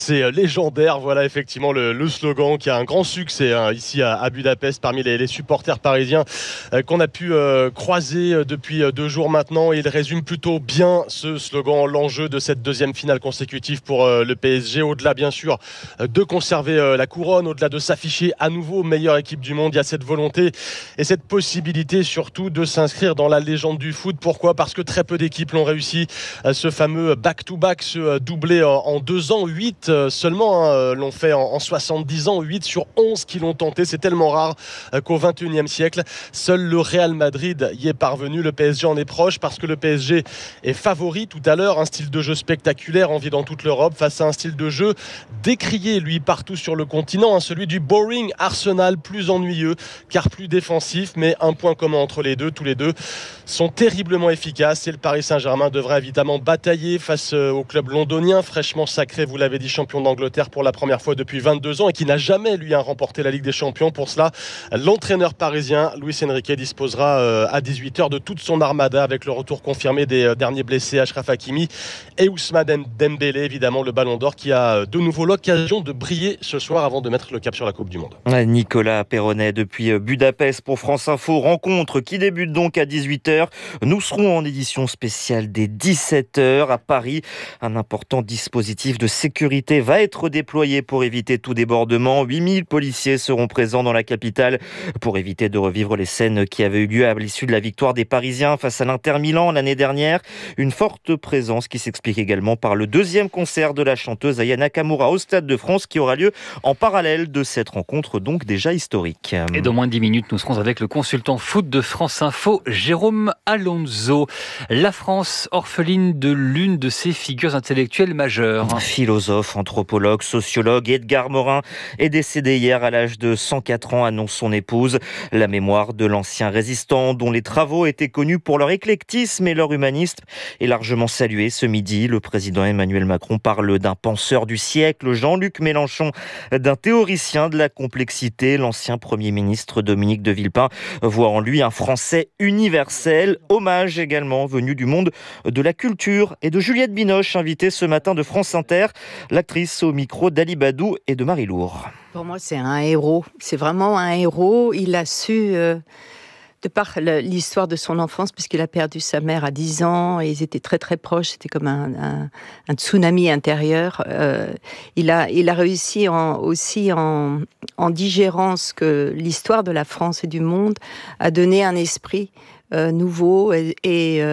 C'est légendaire, voilà effectivement le slogan qui a un grand succès ici à Budapest parmi les supporters parisiens qu'on a pu croiser depuis 2 jours maintenant. Il résume plutôt bien ce slogan, l'enjeu de cette deuxième finale consécutive pour le PSG. Au-delà bien sûr de conserver la couronne, au-delà de s'afficher à nouveau meilleure équipe du monde, il y a cette volonté et cette possibilité surtout de s'inscrire dans la légende du foot. Pourquoi ? Parce que très peu d'équipes l'ont réussi. Ce fameux back-to-back, ce doublé en 2 ans, 8 seulement l'ont fait en 70 ans, 8 sur 11 qui l'ont tenté. C'est tellement rare qu'au 21e siècle, seul le Real Madrid y est parvenu. Le PSG en est proche parce que le PSG est favori tout à l'heure. Un style de jeu spectaculaire envié dans toute l'Europe face à un style de jeu décrié, lui, partout sur le continent. Celui du boring Arsenal, plus ennuyeux car plus défensif, mais un point commun entre les deux. Tous les deux sont terriblement efficaces et le Paris Saint-Germain devrait évidemment batailler face au club londonien, fraîchement sacré, vous l'avez dit, champion d'Angleterre pour la première fois depuis 22 ans et qui n'a jamais, lui, remporté la Ligue des Champions. Pour cela, l'entraîneur parisien, Luis Enrique, disposera à 18h de toute son armada avec le retour confirmé des derniers blessés, Achraf Hakimi et Ousmane Dembélé, évidemment, le Ballon d'Or qui a de nouveau l'occasion de briller ce soir avant de mettre le cap sur la Coupe du Monde. Nicolas Perronnet depuis Budapest pour France Info. Rencontre qui débute donc à 18h. Nous serons en édition spéciale dès 17h à Paris. Un important dispositif de sécurité va être déployé pour éviter tout débordement. 8000 policiers seront présents dans la capitale pour éviter de revivre les scènes qui avaient eu lieu à l'issue de la victoire des Parisiens face à l'Inter Milan l'année dernière. Une forte présence qui s'explique également par le deuxième concert de la chanteuse Aya Nakamura au Stade de France qui aura lieu en parallèle de cette rencontre donc déjà historique. Et dans moins de 10 minutes, nous serons avec le consultant foot de France Info, Jérôme Alonso. La France orpheline de l'une de ses figures intellectuelles majeures. Philosophe, anthropologue, sociologue, Edgar Morin est décédé hier à l'âge de 104 ans, annonce son épouse. La mémoire de l'ancien résistant dont les travaux étaient connus pour leur éclectisme et leur humanisme est largement saluée ce midi. Le président Emmanuel Macron parle d'un penseur du siècle, Jean-Luc Mélenchon, d'un théoricien de la complexité. L'ancien Premier ministre Dominique de Villepin voit en lui un Français universel. Hommage également venu du monde de la culture et de Juliette Binoche, invitée ce matin de France Inter, l'actrice au micro d'Ali Badou et de Marie Lourd. Pour moi, c'est un héros. C'est vraiment un héros. Il a su, de par l'histoire de son enfance, puisqu'il a perdu sa mère à 10 ans, et ils étaient très très proches, c'était comme un tsunami intérieur. Il a réussi aussi en digérant ce que l'histoire de la France et du monde a donné un esprit nouveau et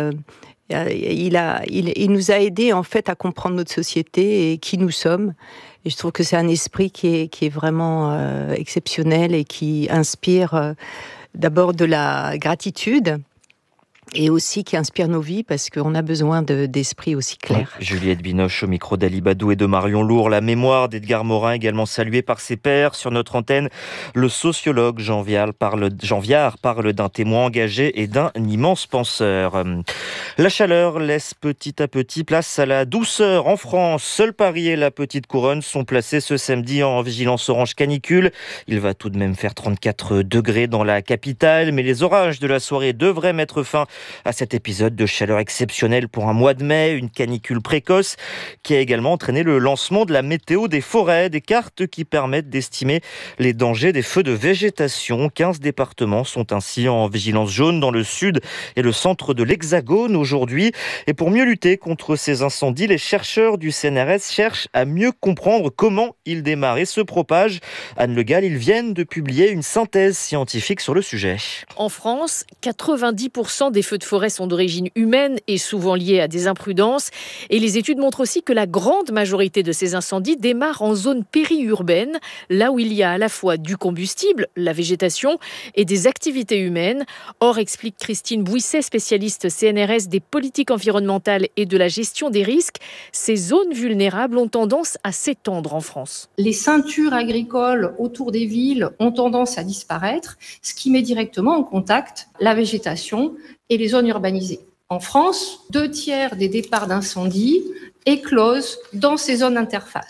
il nous a aidés en fait à comprendre notre société et qui nous sommes. Et je trouve que c'est un esprit qui est vraiment exceptionnel et qui inspire d'abord de la gratitude et aussi qui inspire nos vies parce qu'on a besoin d'esprit aussi clair. Juliette Binoche au micro d'Ali Badou et de Marion Lourd. La mémoire d'Edgar Morin également saluée par ses pairs sur notre antenne. Le sociologue Jean Viard parle d'un témoin engagé et d'un immense penseur. La chaleur laisse petit à petit place à la douceur en France. Seul Paris et la Petite Couronne sont placés ce samedi en vigilance orange canicule. Il va tout de même faire 34 degrés dans la capitale, mais les orages de la soirée devraient mettre fin à cet épisode de chaleur exceptionnelle pour un mois de mai, une canicule précoce qui a également entraîné le lancement de la météo des forêts, des cartes qui permettent d'estimer les dangers des feux de végétation. 15 départements sont ainsi en vigilance jaune dans le sud et le centre de l'Hexagone aujourd'hui. Et pour mieux lutter contre ces incendies, les chercheurs du CNRS cherchent à mieux comprendre comment ils démarrent et se propagent. Anne Le Gall, ils viennent de publier une synthèse scientifique sur le sujet. En France, 90% des feux de forêt sont d'origine humaine et souvent liés à des imprudences. Et les études montrent aussi que la grande majorité de ces incendies démarrent en zone périurbaine, là où il y a à la fois du combustible, la végétation, et des activités humaines. Or, explique Christine Bouisset, spécialiste CNRS des politiques environnementales et de la gestion des risques, ces zones vulnérables ont tendance à s'étendre en France. Les ceintures agricoles autour des villes ont tendance à disparaître, ce qui met directement en contact la végétation et les zones urbanisées. En France, 2/3 des départs d'incendie éclosent dans ces zones d'interface.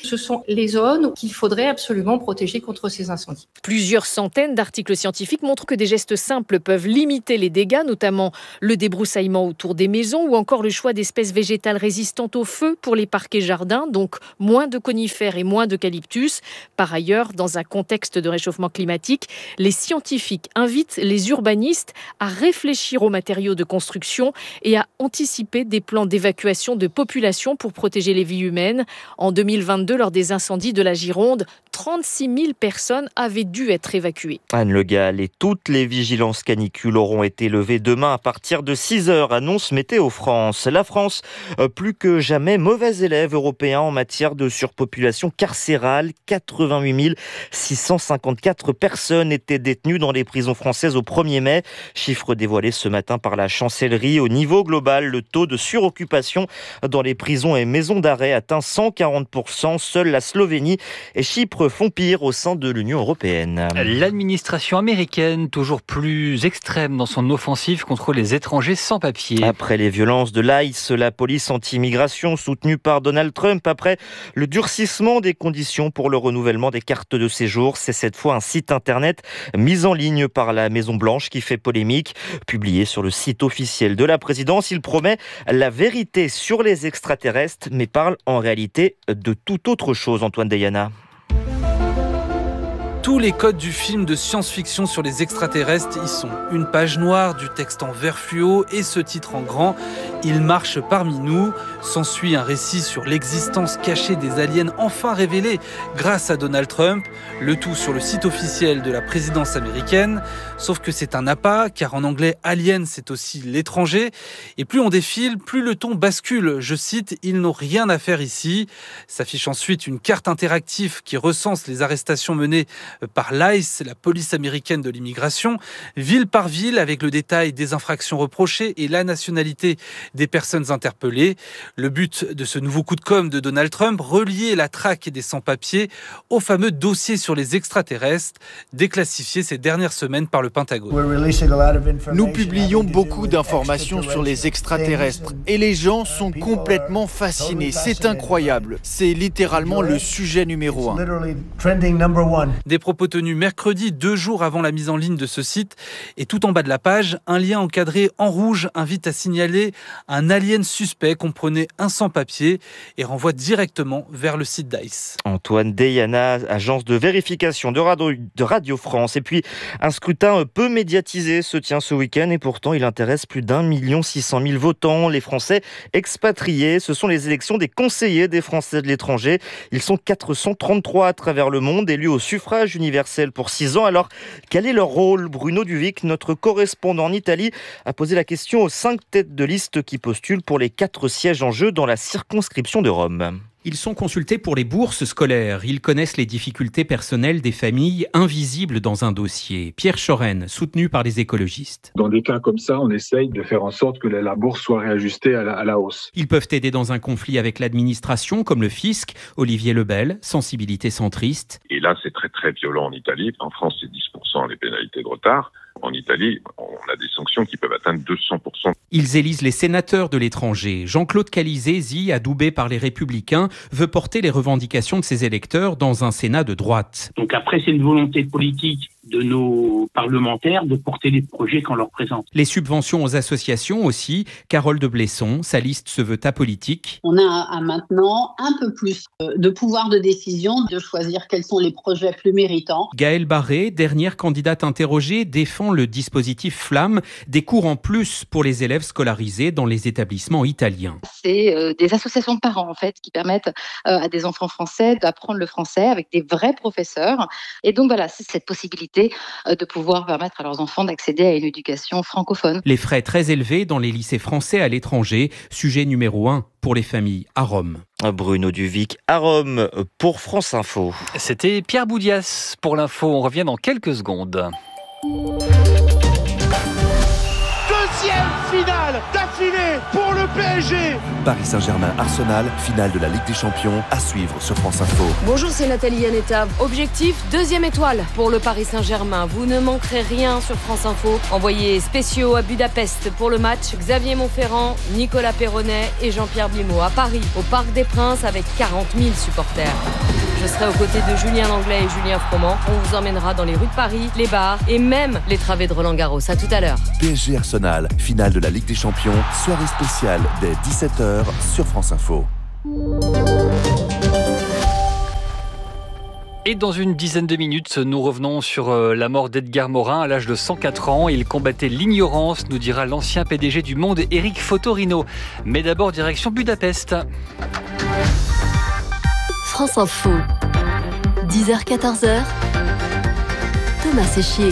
Ce sont les zones qu'il faudrait absolument protéger contre ces incendies. Plusieurs centaines d'articles scientifiques montrent que des gestes simples peuvent limiter les dégâts, notamment le débroussaillement autour des maisons ou encore le choix d'espèces végétales résistantes au feu pour les parcs et jardins, donc moins de conifères et moins d'eucalyptus. Par ailleurs, dans un contexte de réchauffement climatique, les scientifiques invitent les urbanistes à réfléchir aux matériaux de construction et à anticiper des plans d'évacuation de population pour protéger les vies humaines. En 2022, lors des incendies de la Gironde, 36 000 personnes avaient dû être évacuées. Anne Le Gall, et toutes les vigilances canicules auront été levées demain à partir de 6h, annonce Météo France. La France, plus que jamais mauvais élève européen en matière de surpopulation carcérale. 88 654 personnes étaient détenues dans les prisons françaises au 1er mai. Chiffre dévoilé ce matin par la chancellerie. Au niveau global, le taux de suroccupation dans les prisons et maisons d'arrêt atteint 140%. Seule la Slovénie et Chypre font pire au sein de l'Union européenne. L'administration américaine, toujours plus extrême dans son offensive contre les étrangers sans papier. Après les violences de l'ICE, la police anti-immigration soutenue par Donald Trump, après le durcissement des conditions pour le renouvellement des cartes de séjour, c'est cette fois un site internet mis en ligne par la Maison-Blanche qui fait polémique. Publié sur le site officiel de la présidence, il promet la vérité sur les extraterrestres, mais parle en réalité de toute autre chose, Antoine Deyana. Tous les codes du film de science-fiction sur les extraterrestres y sont. Une page noire, du texte en vert fluo et ce titre en grand. Ils marchent parmi nous. S'ensuit un récit sur l'existence cachée des aliens enfin révélés grâce à Donald Trump. Le tout sur le site officiel de la présidence américaine. Sauf que c'est un appât, car en anglais, alien, c'est aussi l'étranger. Et plus on défile, plus le ton bascule. Je cite, ils n'ont rien à faire ici. S'affiche ensuite une carte interactive qui recense les arrestations menées par l'ICE, la police américaine de l'immigration, ville par ville, avec le détail des infractions reprochées et la nationalité des personnes interpellées. Le but de ce nouveau coup de com' de Donald Trump, relier la traque des sans-papiers au fameux dossier sur les extraterrestres, déclassifié ces dernières semaines par le Pentagone. Nous publions beaucoup d'informations sur les extraterrestres et les gens sont complètement fascinés. C'est incroyable. C'est littéralement le sujet numéro 1. Des propos tenus mercredi, 2 jours avant la mise en ligne de ce site. Et tout en bas de la page, un lien encadré en rouge invite à signaler un alien suspect, comprenait un sans-papier, et renvoie directement vers le site d'ICE. Antoine Deyana, agence de vérification de Radio France. Et puis, un scrutin peu médiatisé se tient ce week-end et pourtant il intéresse plus d'1 600 000 votants. Les Français expatriés, ce sont les élections des conseillers des Français de l'étranger. Ils sont 433 à travers le monde, élus au suffrage universel pour 6 ans. Alors, quel est leur rôle ? Bruno Duvic, notre correspondant en Italie, a posé la question aux 5 têtes de liste qui postulent pour les 4 sièges en jeu dans la circonscription de Rome. Ils sont consultés pour les bourses scolaires. Ils connaissent les difficultés personnelles des familles invisibles dans un dossier. Pierre Choren, soutenu par les écologistes. Dans des cas comme ça, on essaye de faire en sorte que la bourse soit réajustée à la hausse. Ils peuvent aider dans un conflit avec l'administration, comme le fisc. Olivier Lebel, sensibilité centriste. Et là, c'est très très violent en Italie. En France, c'est 10% les pénalités de retard. En Italie, on a des sanctions qui peuvent atteindre 200%. Ils élisent les sénateurs de l'étranger. Jean-Claude Calizé, adoubé par les Républicains, veut porter les revendications de ses électeurs dans un Sénat de droite. Donc après, c'est une volonté politique de nos parlementaires de porter les projets qu'on leur présente. Les subventions aux associations aussi. Carole de Blesson, sa liste se veut apolitique. On a maintenant un peu plus de pouvoir de décision, de choisir quels sont les projets plus méritants. Gaëlle Barré, dernière candidate interrogée, défend le dispositif Flamme, des cours en plus pour les élèves scolarisés dans les établissements italiens. C'est des associations de parents en fait qui permettent à des enfants français d'apprendre le français avec des vrais professeurs. Et donc voilà, c'est cette possibilité de pouvoir permettre à leurs enfants d'accéder à une éducation francophone. Les frais très élevés dans les lycées français à l'étranger, sujet numéro 1 pour les familles à Rome. Bruno Duvic à Rome pour France Info. C'était Pierre Boudias pour l'info. On revient dans quelques secondes. Deuxième finale d'affilée pour le PSG. Paris Saint-Germain-Arsenal, finale de la Ligue des Champions, à suivre sur France Info. Bonjour, c'est Nathalie Yanetta. Objectif, 2e étoile pour le Paris Saint-Germain. Vous ne manquerez rien sur France Info. Envoyés spéciaux à Budapest pour le match. Xavier Monferrand, Nicolas Perronnet et Jean-Pierre Blimaud à Paris, au Parc des Princes avec 40 000 supporters. Je serai aux côtés de Julien Langlais et Julien Froment. On vous emmènera dans les rues de Paris, les bars et même les travées de Roland-Garros. À tout à l'heure. PSG Arsenal, finale de la Ligue des Champions, soirée spéciale dès 17h sur France Info. Et dans une dizaine de minutes, nous revenons sur la mort d'Edgar Morin à l'âge de 104 ans. Il combattait l'ignorance, nous dira l'ancien PDG du Monde, Éric Fotorino. Mais d'abord, direction Budapest. France Info, 10h-14h, Thomas Séchier.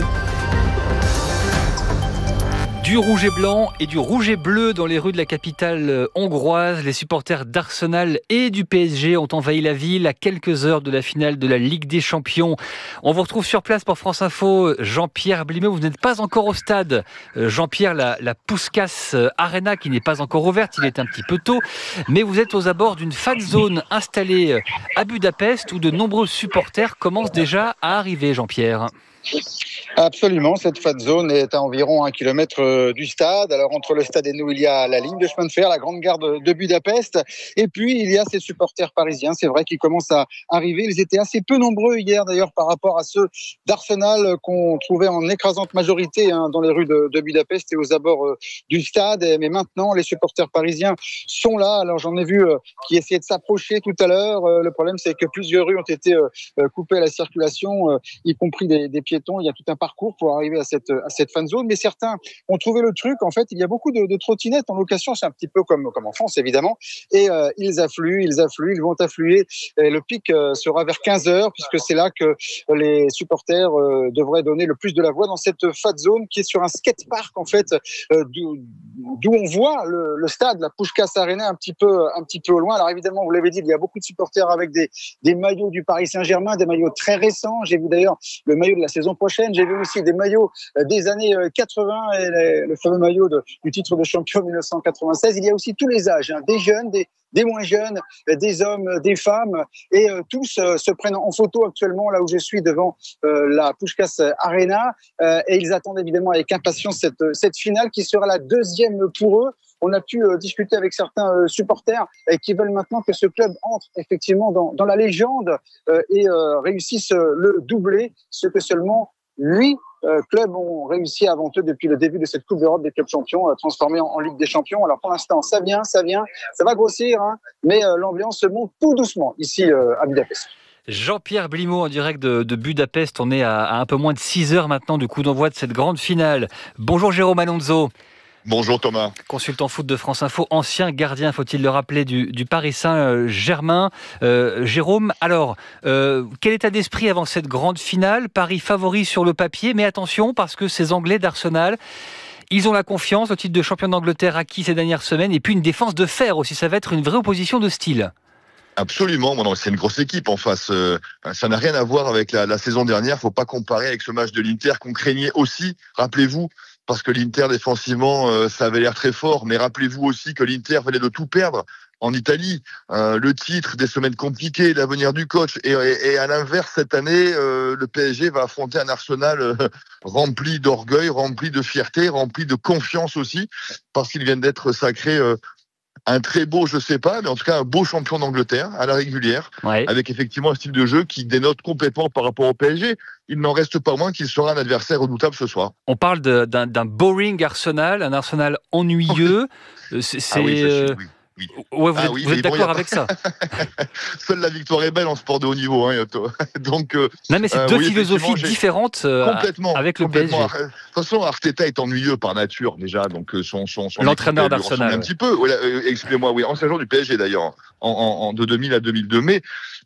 Du rouge et blanc et du rouge et bleu dans les rues de la capitale hongroise. Les supporters d'Arsenal et du PSG ont envahi la ville à quelques heures de la finale de la Ligue des Champions. On vous retrouve sur place pour France Info. Jean-Pierre Blimaud, vous n'êtes pas encore au stade. Jean-Pierre, la Puskás Arena qui n'est pas encore ouverte, il est un petit peu tôt. Mais vous êtes aux abords d'une fan zone installée à Budapest où de nombreux supporters commencent déjà à arriver, Jean-Pierre. Absolument, cette fan zone est à environ 1 kilomètre du stade. Alors entre le stade et nous, il y a la ligne de chemin de fer, la grande gare de Budapest, et puis il y a ces supporters parisiens, c'est vrai qu'ils commencent à arriver. Ils étaient assez peu nombreux hier d'ailleurs par rapport à ceux d'Arsenal qu'on trouvait en écrasante majorité dans les rues de Budapest et aux abords du stade. Mais maintenant, les supporters parisiens sont là. Alors j'en ai vu qui essayaient de s'approcher tout à l'heure. Le problème, c'est que plusieurs rues ont été coupées à la circulation, y compris des piétons. Il y a tout un parcours pour arriver à cette fan zone, mais certains ont trouvé le truc. En fait, il y a beaucoup de trottinettes en location, c'est un petit peu comme en France évidemment, et ils vont affluer. Et le pic sera vers 15h, puisque c'est là que les supporters devraient donner le plus de la voix dans cette fan zone qui est sur un skatepark en fait, d'où on voit le stade, la Puskás Arena un petit peu au loin. Alors évidemment, vous l'avez dit, il y a beaucoup de supporters avec des maillots du Paris Saint-Germain, des maillots très récents. J'ai vu d'ailleurs le maillot de la saison prochaine. J'ai vu aussi des maillots des années 80 et le fameux maillot du titre de champion 1996. Il y a aussi tous les âges, des jeunes, des moins jeunes, des hommes, des femmes, et tous se prennent en photo actuellement là où je suis devant la Puskás Arena, et ils attendent évidemment avec impatience cette finale qui sera la deuxième pour eux. On a pu discuter avec certains supporters qui veulent maintenant que ce club entre effectivement dans la légende et réussisse le doublé, ce que seulement 8 clubs ont réussi avant eux depuis le début de cette Coupe d'Europe des clubs champions transformée en Ligue des Champions. Alors pour l'instant, ça va grossir, mais l'ambiance monte tout doucement ici à Budapest. Jean-Pierre Blimaud en direct de Budapest. On est à un peu moins de 6 heures maintenant du coup d'envoi de cette grande finale. Bonjour Jérôme Alonso. Bonjour Thomas. Consultant foot de France Info, ancien gardien, faut-il le rappeler, du Paris Saint-Germain. Jérôme, alors, quel état d'esprit avant cette grande finale? Paris favori sur le papier, mais attention parce que ces Anglais d'Arsenal, ils ont la confiance, le titre de champion d'Angleterre acquis ces dernières semaines, et puis une défense de fer aussi, ça va être une vraie opposition de style. Absolument, non, c'est une grosse équipe en face. Ça n'a rien à voir avec la saison dernière, faut pas comparer avec ce match de l'Inter qu'on craignait aussi, rappelez-vous. Parce que l'Inter, défensivement, ça avait l'air très fort. Mais rappelez-vous aussi que l'Inter venait de tout perdre en Italie. Le titre, des semaines compliquées, l'avenir du coach. Et à l'inverse, cette année, le PSG va affronter un Arsenal rempli d'orgueil, rempli de fierté, rempli de confiance aussi. Parce qu'ils viennent d'être sacrés un très beau, je sais pas, mais en tout cas un beau champion d'Angleterre à la régulière, ouais. Avec effectivement un style de jeu qui dénote complètement par rapport au PSG. Il n'en reste pas moins qu'il sera un adversaire redoutable ce soir. On parle d'un boring Arsenal, un Arsenal ennuyeux. Ah oui, oui. Ouais, vous êtes d'accord avec ça? Seule la victoire est belle en sport de haut niveau, hein, donc. Non, mais c'est deux philosophies différentes avec le PSG. De toute façon, Arteta est ennuyeux par nature déjà, donc son l'entraîneur d'Arsenal. Un petit peu. Excusez-moi, oui, ancien joueur du PSG d'ailleurs, de 2000 à 2002. Mais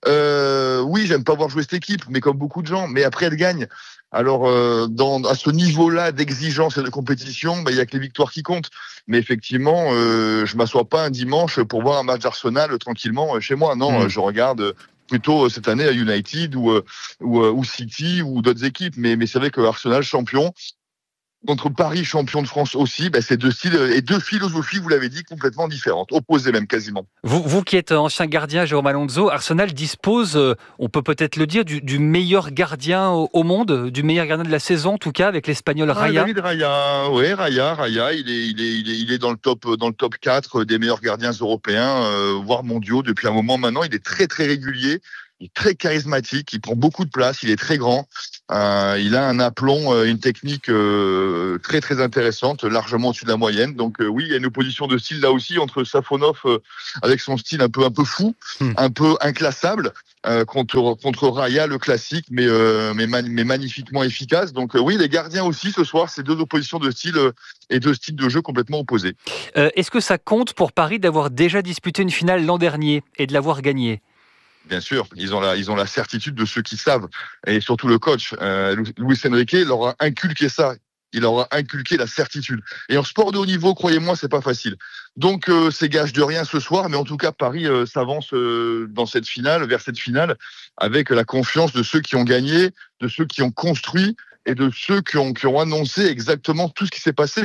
oui, j'aime pas voir jouer cette équipe, mais comme beaucoup de gens. Mais après, elle gagne. Alors, à ce niveau-là d'exigence et de compétition, il y a que les victoires qui comptent. Mais effectivement, je m'assois pas un dimanche pour voir un match d'Arsenal tranquillement chez moi. Non, je regarde plutôt cette année à United ou City ou d'autres équipes. Mais c'est vrai que Arsenal champion, contre Paris champion de France aussi, c'est deux styles et deux philosophies, vous l'avez dit, complètement différentes, opposées même quasiment. Vous qui êtes ancien gardien, Jérôme Alonso, Arsenal dispose, on peut peut-être le dire, du meilleur gardien au monde, du meilleur gardien de la saison en tout cas, avec l'Espagnol Raya. David Raya, oui, Raya, il est dans le top 4 des meilleurs gardiens européens, voire mondiaux depuis un moment maintenant. Il est très très régulier. Il est très charismatique, il prend beaucoup de place, il est très grand, il a un aplomb, une technique très très intéressante, largement au-dessus de la moyenne. Donc oui, il y a une opposition de style là aussi entre Safonov avec son style un peu fou, un peu inclassable, contre Raya, le classique, mais magnifiquement efficace. Donc oui, les gardiens aussi ce soir, c'est deux oppositions de style et deux styles de jeu complètement opposés. Est-ce que ça compte pour Paris d'avoir déjà disputé une finale l'an dernier et de l'avoir gagnée ? Bien sûr, ils ont la certitude de ceux qui savent, et surtout le coach Luis Enrique leur a inculqué ça. Il leur a inculqué la certitude. Et en sport de haut niveau, croyez-moi, c'est pas facile. Donc c'est gage de rien ce soir, mais en tout cas Paris s'avance vers cette finale, avec la confiance de ceux qui ont gagné, de ceux qui ont construit et de ceux qui ont annoncé exactement tout ce qui s'est passé.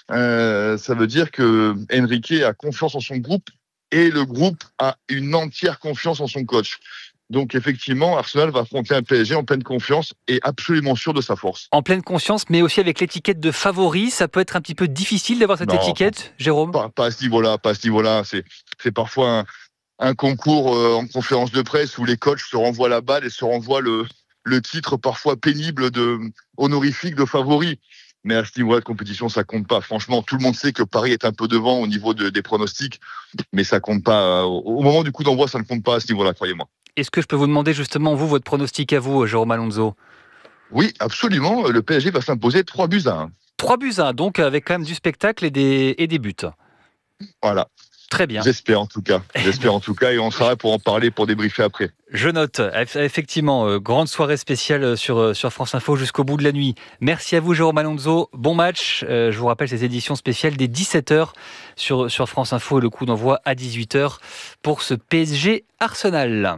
Ça veut dire que Enrique a confiance en son groupe. Et le groupe a une entière confiance en son coach. Donc effectivement, Arsenal va affronter un PSG en pleine confiance et absolument sûr de sa force. En pleine conscience, mais aussi avec l'étiquette de favori, ça peut être un petit peu difficile d'avoir cette étiquette, Jérôme ? Pas à ce niveau-là. C'est parfois un concours en conférence de presse où les coachs se renvoient la balle et se renvoient le titre parfois pénible honorifique de favori. Mais à ce niveau-là de compétition, ça compte pas. Franchement, tout le monde sait que Paris est un peu devant au niveau des pronostics, mais ça compte pas. Au moment du coup d'envoi, ça ne compte pas à ce niveau-là, croyez-moi. Est-ce que je peux vous demander justement, votre pronostic à vous, Jérôme Alonso ? Oui, absolument. Le PSG va s'imposer 3-1. 3-1, donc avec quand même du spectacle et des buts. Voilà. Très bien. J'espère en tout cas, et on sera là pour en parler, pour débriefer après. Je note, effectivement, grande soirée spéciale sur France Info jusqu'au bout de la nuit. Merci à vous Jérôme Alonso, bon match. Je vous rappelle ces éditions spéciales dès 17h sur France Info et le coup d'envoi à 18h pour ce PSG Arsenal.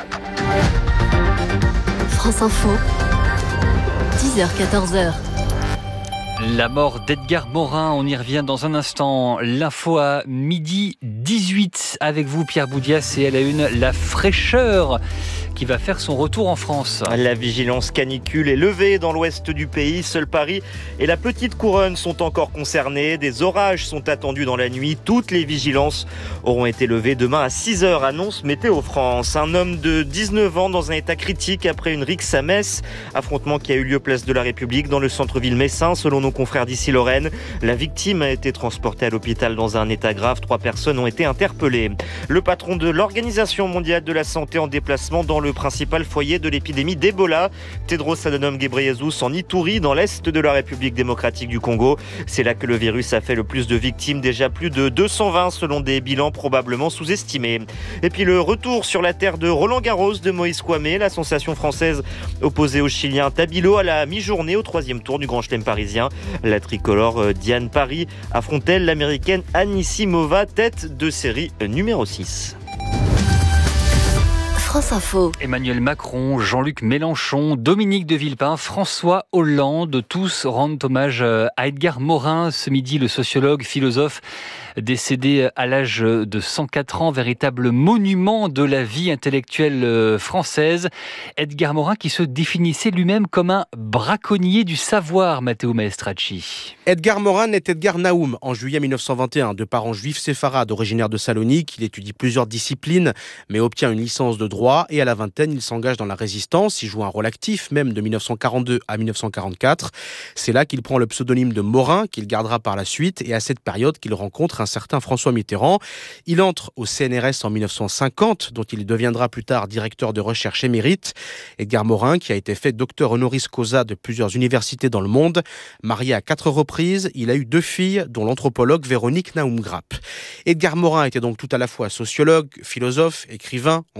France Info, 10h-14h. La mort d'Edgar Morin, on y revient dans un instant. L'info à 12h18 avec vous Pierre Boudias et à la une, la fraîcheur qui va faire son retour en France. La vigilance canicule est levée dans l'ouest du pays. Seul Paris et la petite couronne sont encore concernés. Des orages sont attendus dans la nuit. Toutes les vigilances auront été levées demain à 6h, annonce Météo France. Un homme de 19 ans dans un état critique après une rixe à Metz. Affrontement qui a eu lieu place de la République dans le centre-ville messin. Selon nos confrères d'ici Lorraine, la victime a été transportée à l'hôpital dans un état grave. 3 personnes ont été interpellées. Le patron de l'Organisation mondiale de la santé en déplacement dans le principal foyer de l'épidémie d'Ebola, Tedros Adhanom Ghebreyesus, en Ituri, dans l'est de la République démocratique du Congo. C'est là que le virus a fait le plus de victimes, déjà plus de 220 selon des bilans probablement sous-estimés. Et puis le retour sur la terre de Roland Garros de Moïse Kouamé, la sensation française opposée au Chilien Tabilo à la mi-journée au 3e tour du Grand Chelem parisien. La tricolore Diane Paris affronte-t-elle l'américaine Anisimova, tête de série numéro 6. France Info. Emmanuel Macron, Jean-Luc Mélenchon, Dominique de Villepin, François Hollande, tous rendent hommage à Edgar Morin. Ce midi, le sociologue, philosophe, décédé à l'âge de 104 ans, véritable monument de la vie intellectuelle française. Edgar Morin qui se définissait lui-même comme un braconnier du savoir, Matteo Maestracci. Edgar Morin naît Edgar Naoum en juillet 1921, de parents juifs séfarades originaires de Salonique. Il étudie plusieurs disciplines, mais obtient une licence de droit et à la vingtaine, il s'engage dans la résistance. Il joue un rôle actif, même de 1942 à 1944. C'est là qu'il prend le pseudonyme de Morin, qu'il gardera par la suite, et à cette période qu'il rencontre un certain François Mitterrand. Il entre au CNRS en 1950, dont il deviendra plus tard directeur de recherche émérite. Edgar Morin, qui a été fait docteur honoris causa de plusieurs universités dans le monde, marié à 4 reprises, il a eu 2 filles, dont l'anthropologue Véronique Naoum-Grapp. Edgar Morin était donc tout à la fois sociologue, philosophe, écrivain, anthropologue,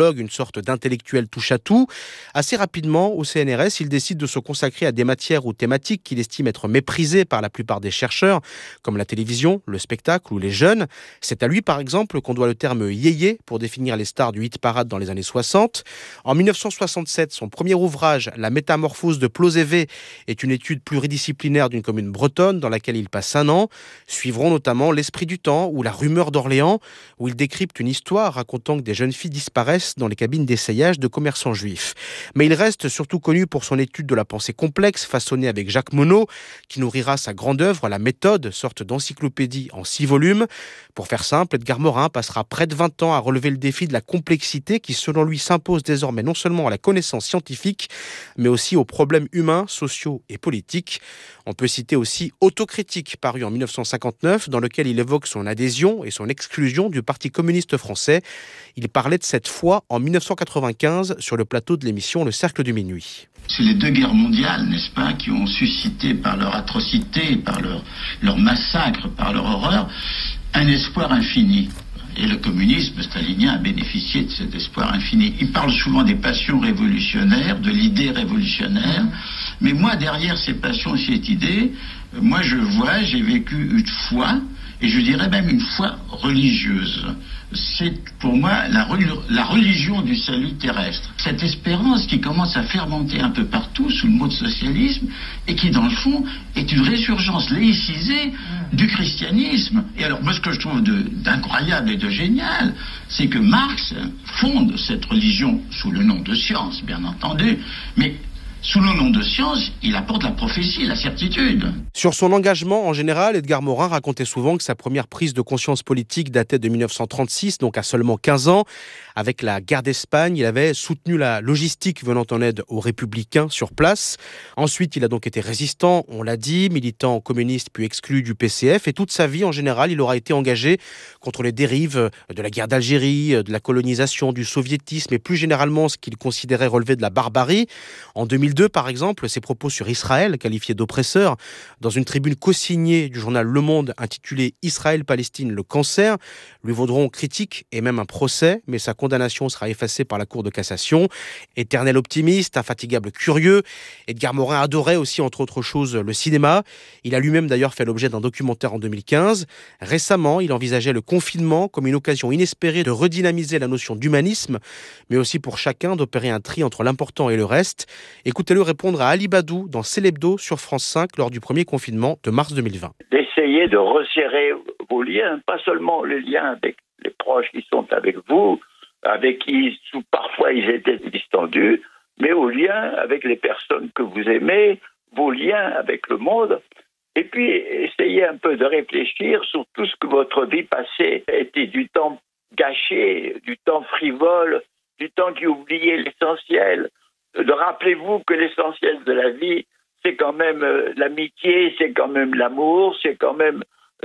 sociologue, une sorte d'intellectuel touche-à-tout. Assez rapidement, au CNRS, il décide de se consacrer à des matières ou thématiques qu'il estime être méprisées par la plupart des chercheurs, comme la télévision, le spectacle ou les jeunes. C'est à lui, par exemple, qu'on doit le terme yéyé pour définir les stars du hit-parade dans les années 60. En 1967, son premier ouvrage, La métamorphose de Plozévé, est une étude pluridisciplinaire d'une commune bretonne dans laquelle il passe un an. Suivront notamment L'Esprit du temps ou La rumeur d'Orléans, où il décrypte une histoire racontant que des jeunes filles disparaissent dans les cabines d'essayage de commerçants juifs. Mais il reste surtout connu pour son étude de la pensée complexe, façonnée avec Jacques Monod, qui nourrira sa grande œuvre, La méthode, sorte d'encyclopédie en 6 volumes. Pour faire simple, Edgar Morin passera près de 20 ans à relever le défi de la complexité qui, selon lui, s'impose désormais non seulement à la connaissance scientifique, mais aussi aux problèmes humains, sociaux et politiques. On peut citer aussi Autocritique, paru en 1959, dans lequel il évoque son adhésion et son exclusion du Parti communiste français. Il parlait de cette foi en 1995 sur le plateau de l'émission Le Cercle du Minuit. C'est les 2 guerres mondiales, n'est-ce pas, qui ont suscité par leur atrocité, par leur massacre, par leur horreur, un espoir infini. Et le communisme stalinien a bénéficié de cet espoir infini. Il parle souvent des passions révolutionnaires, de l'idée révolutionnaire. Mais moi, derrière ces passions, cette idée, moi j'ai vécu une foi, et je dirais même une foi religieuse. C'est pour moi la religion du salut terrestre. Cette espérance qui commence à fermenter un peu partout sous le mot de socialisme et qui dans le fond est une résurgence laïcisée du christianisme. Et alors moi ce que je trouve d'incroyable et de génial, c'est que Marx fonde cette religion sous le nom de science, bien entendu, mais sous le nom de science, il apporte la prophétie, la certitude. Sur son engagement, en général, Edgar Morin racontait souvent que sa première prise de conscience politique datait de 1936, donc à seulement 15 ans. Avec la guerre d'Espagne, il avait soutenu la logistique venant en aide aux républicains sur place. Ensuite, il a donc été résistant, on l'a dit, militant communiste puis exclu du PCF. Et toute sa vie, en général, il aura été engagé contre les dérives de la guerre d'Algérie, de la colonisation, du soviétisme et plus généralement ce qu'il considérait relever de la barbarie. En 2002, par exemple, ses propos sur Israël, qualifié d'oppresseur, dans une tribune co-signée du journal Le Monde intitulée « Israël-Palestine, le cancer », lui vaudront critique et même un procès, mais sa condamnation sera effacée par la Cour de cassation. Éternel optimiste, infatigable curieux, Edgar Morin adorait aussi, entre autres choses, le cinéma. Il a lui-même d'ailleurs fait l'objet d'un documentaire en 2015. Récemment, il envisageait le confinement comme une occasion inespérée de redynamiser la notion d'humanisme, mais aussi pour chacun d'opérer un tri entre l'important et le reste. Écoutez-le répondre à Ali Badou dans C'est l'Hebdo sur France 5 lors du premier confinement de mars 2020. D'essayer de resserrer vos liens, pas seulement les liens avec les proches qui sont avec vous, avec qui parfois ils étaient distendus, mais aux liens avec les personnes que vous aimez, vos liens avec le monde. Et puis, essayez un peu de réfléchir sur tout ce que votre vie passée était du temps gâché, du temps frivole, du temps qui oubliait l'essentiel. Rappelez-vous que l'essentiel de la vie, c'est quand même l'amitié, c'est quand même l'amour, c'est quand même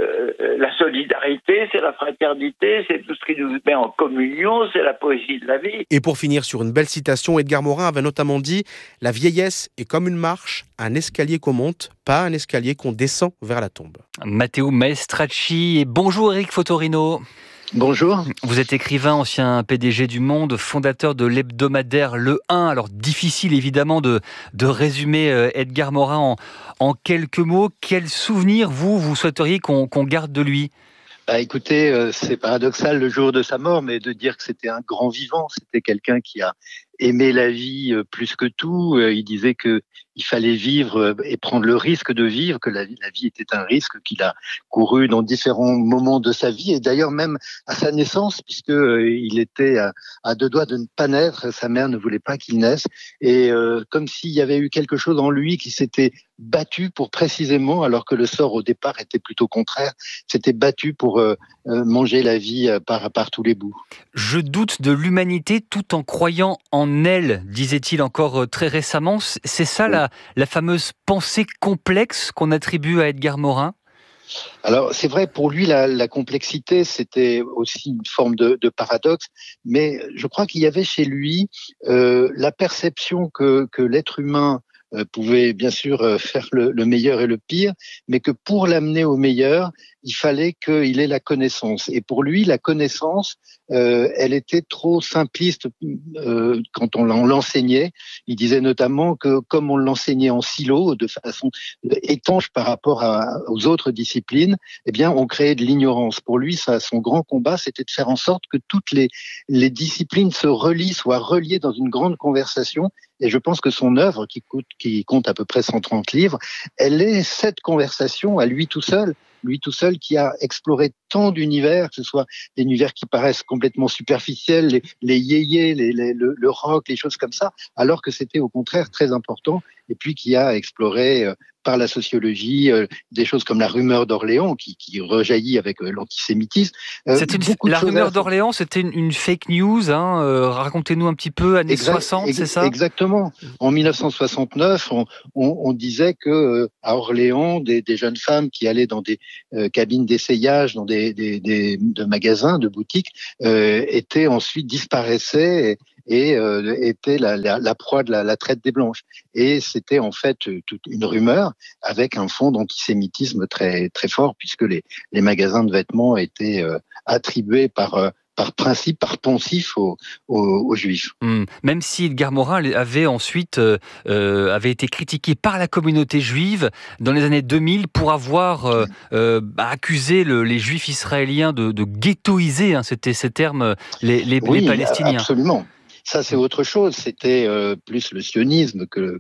la solidarité, c'est la fraternité, c'est tout ce qui nous met en communion, c'est la poésie de la vie. Et pour finir sur une belle citation, Edgar Morin avait notamment dit « La vieillesse est comme une marche, un escalier qu'on monte, pas un escalier qu'on descend vers la tombe. » Matteo Maestracci et bonjour Eric Fotorino. Bonjour. Vous êtes écrivain, ancien PDG du Monde, fondateur de l'hebdomadaire Le 1. Alors, difficile évidemment de résumer Edgar Morin en quelques mots. Quel souvenir, vous souhaiteriez qu'on garde de lui ? Écoutez, c'est paradoxal le jour de sa mort, mais de dire que c'était un grand vivant, c'était quelqu'un qui a aimé la vie plus que tout. Il disait que il fallait vivre et prendre le risque de vivre, que la vie était un risque qu'il a couru dans différents moments de sa vie, et d'ailleurs même à sa naissance, puisque il était à 2 doigts de ne pas naître. Sa mère ne voulait pas qu'il naisse, et comme s'il y avait eu quelque chose en lui qui s'était battu pour précisément, alors que le sort au départ était plutôt contraire, s'était battu pour manger la vie par tous les bouts. Je doute de l'humanité tout en croyant en elle, disait-il encore très récemment. C'est ça la fameuse pensée complexe qu'on attribue à Edgar Morin ? Alors, c'est vrai, pour lui, la complexité, c'était aussi une forme de paradoxe, mais je crois qu'il y avait chez lui la perception que l'être humain pouvait bien sûr faire le meilleur et le pire, mais que pour l'amener au meilleur, il fallait qu'il ait la connaissance. Et pour lui, la connaissance, elle était trop simpliste quand on l'enseignait. Il disait notamment que comme on l'enseignait en silo, de façon étanche par rapport aux autres disciplines, eh bien, on créait de l'ignorance. Pour lui, son grand combat, c'était de faire en sorte que toutes les disciplines se relient, soient reliées dans une grande conversation. Et je pense que son œuvre, qui compte à peu près 130 livres, elle est cette conversation à lui tout seul qui a exploré tant d'univers, que ce soit des univers qui paraissent complètement superficiels, les yéyés, le rock, les choses comme ça, alors que c'était au contraire très important, et puis qui a exploré par la sociologie des choses comme la rumeur d'Orléans, qui rejaillit avec l'antisémitisme. La rumeur d'Orléans, c'était une fake news, hein, racontez-nous un petit peu, années 60, c'est ça ? Exactement. En 1969, on disait que à Orléans, des jeunes femmes qui allaient dans des cabines d'essayage, dans de magasins, de boutiques, étaient ensuite disparaissaient et étaient la proie de la traite des Blanches. Et c'était en fait toute une rumeur avec un fond d'antisémitisme très très fort, puisque les magasins de vêtements étaient attribués par principe, par poncif aux Juifs. Même si Edgar Morin avait ensuite avait été critiqué par la communauté juive dans les années 2000 pour avoir accusé les Juifs israéliens de ghettoiser, hein, c'était ces termes, les Palestiniens. Absolument. Ça, c'est autre chose. C'était plus le sionisme que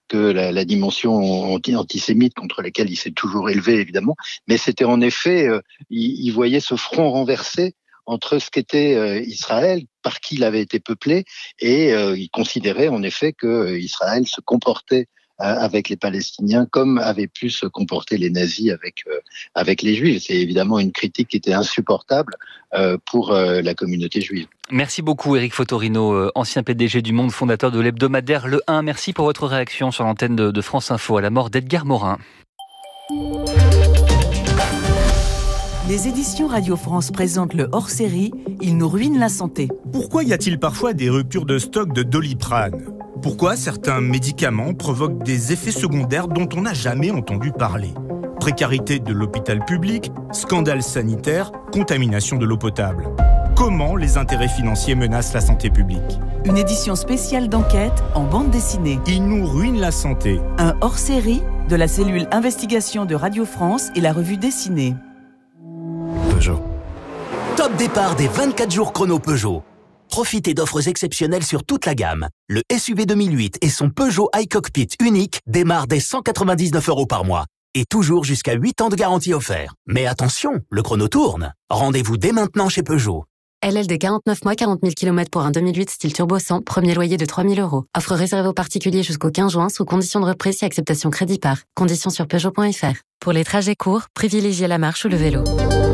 la dimension antisémite contre laquelle il s'est toujours élevé, évidemment. Mais c'était en effet, il voyait ce front renversé entre ce qu'était Israël, par qui il avait été peuplé, et il considérait en effet que Israël se comportait avec les Palestiniens comme avaient pu se comporter les nazis avec les Juifs. C'est évidemment une critique qui était insupportable pour la communauté juive. Merci beaucoup Éric Fotorino, ancien PDG du Monde, fondateur de l'hebdomadaire Le 1. Merci pour votre réaction sur l'antenne de France Info à la mort d'Edgar Morin. Les éditions Radio France présentent le hors-série « Il nous ruine la santé ». Pourquoi y a-t-il parfois des ruptures de stock de Doliprane ? Pourquoi certains médicaments provoquent des effets secondaires dont on n'a jamais entendu parler ? Précarité de l'hôpital public, scandale sanitaire, contamination de l'eau potable. Comment les intérêts financiers menacent la santé publique ? Une édition spéciale d'enquête en bande dessinée. Il nous ruine la santé. Un hors-série de la cellule Investigation de Radio France et la revue dessinée. Peugeot. Top départ des 24 jours chrono Peugeot. Profitez d'offres exceptionnelles sur toute la gamme. Le SUV 2008 et son Peugeot iCockpit unique démarrent dès 199 € par mois. Et toujours jusqu'à 8 ans de garantie offert. Mais attention, le chrono tourne. Rendez-vous dès maintenant chez Peugeot. LLD 49 mois, 40 000 km pour un 2008 style turbo 100, premier loyer de 3 000 €. Offre réservée aux particuliers jusqu'au 15 juin sous condition de reprise et acceptation crédit par. Conditions sur Peugeot.fr. Pour les trajets courts, privilégiez la marche ou le vélo.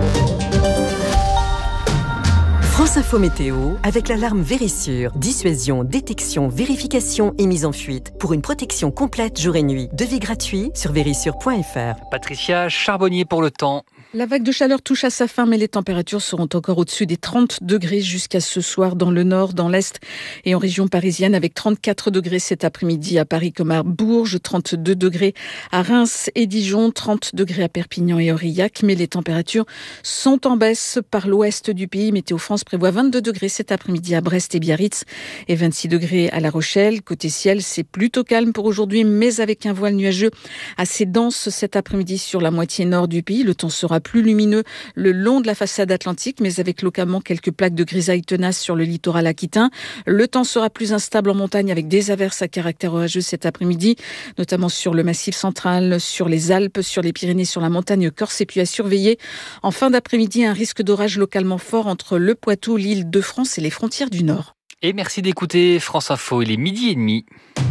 France Info Météo avec l'alarme Vérissure. Dissuasion, détection, vérification et mise en fuite. Pour une protection complète jour et nuit. Devis gratuit sur vérissure.fr. Patricia Charbonnier pour le temps. La vague de chaleur touche à sa fin, mais les températures seront encore au-dessus des 30 degrés jusqu'à ce soir dans le nord, dans l'est et en région parisienne, avec 34 degrés cet après-midi à Paris comme à Bourges, 32 degrés à Reims et Dijon, 30 degrés à Perpignan et Aurillac. Mais les températures sont en baisse par l'ouest du pays. Météo France prévoit 22 degrés cet après-midi à Brest et Biarritz et 26 degrés à La Rochelle. Côté ciel, c'est plutôt calme pour aujourd'hui, mais avec un voile nuageux assez dense cet après-midi sur la moitié nord du pays. Le temps sera plus lumineux le long de la façade atlantique, mais avec localement quelques plaques de grisaille tenaces sur le littoral aquitain. Le temps sera plus instable en montagne avec des averses à caractère orageux cet après-midi, notamment sur le Massif central, sur les Alpes, sur les Pyrénées, sur la montagne corse. Et puis à surveiller en fin d'après-midi un risque d'orage localement fort entre le Poitou, l'Île-de-France et les frontières du Nord. Et merci d'écouter France Info, il est 12h30.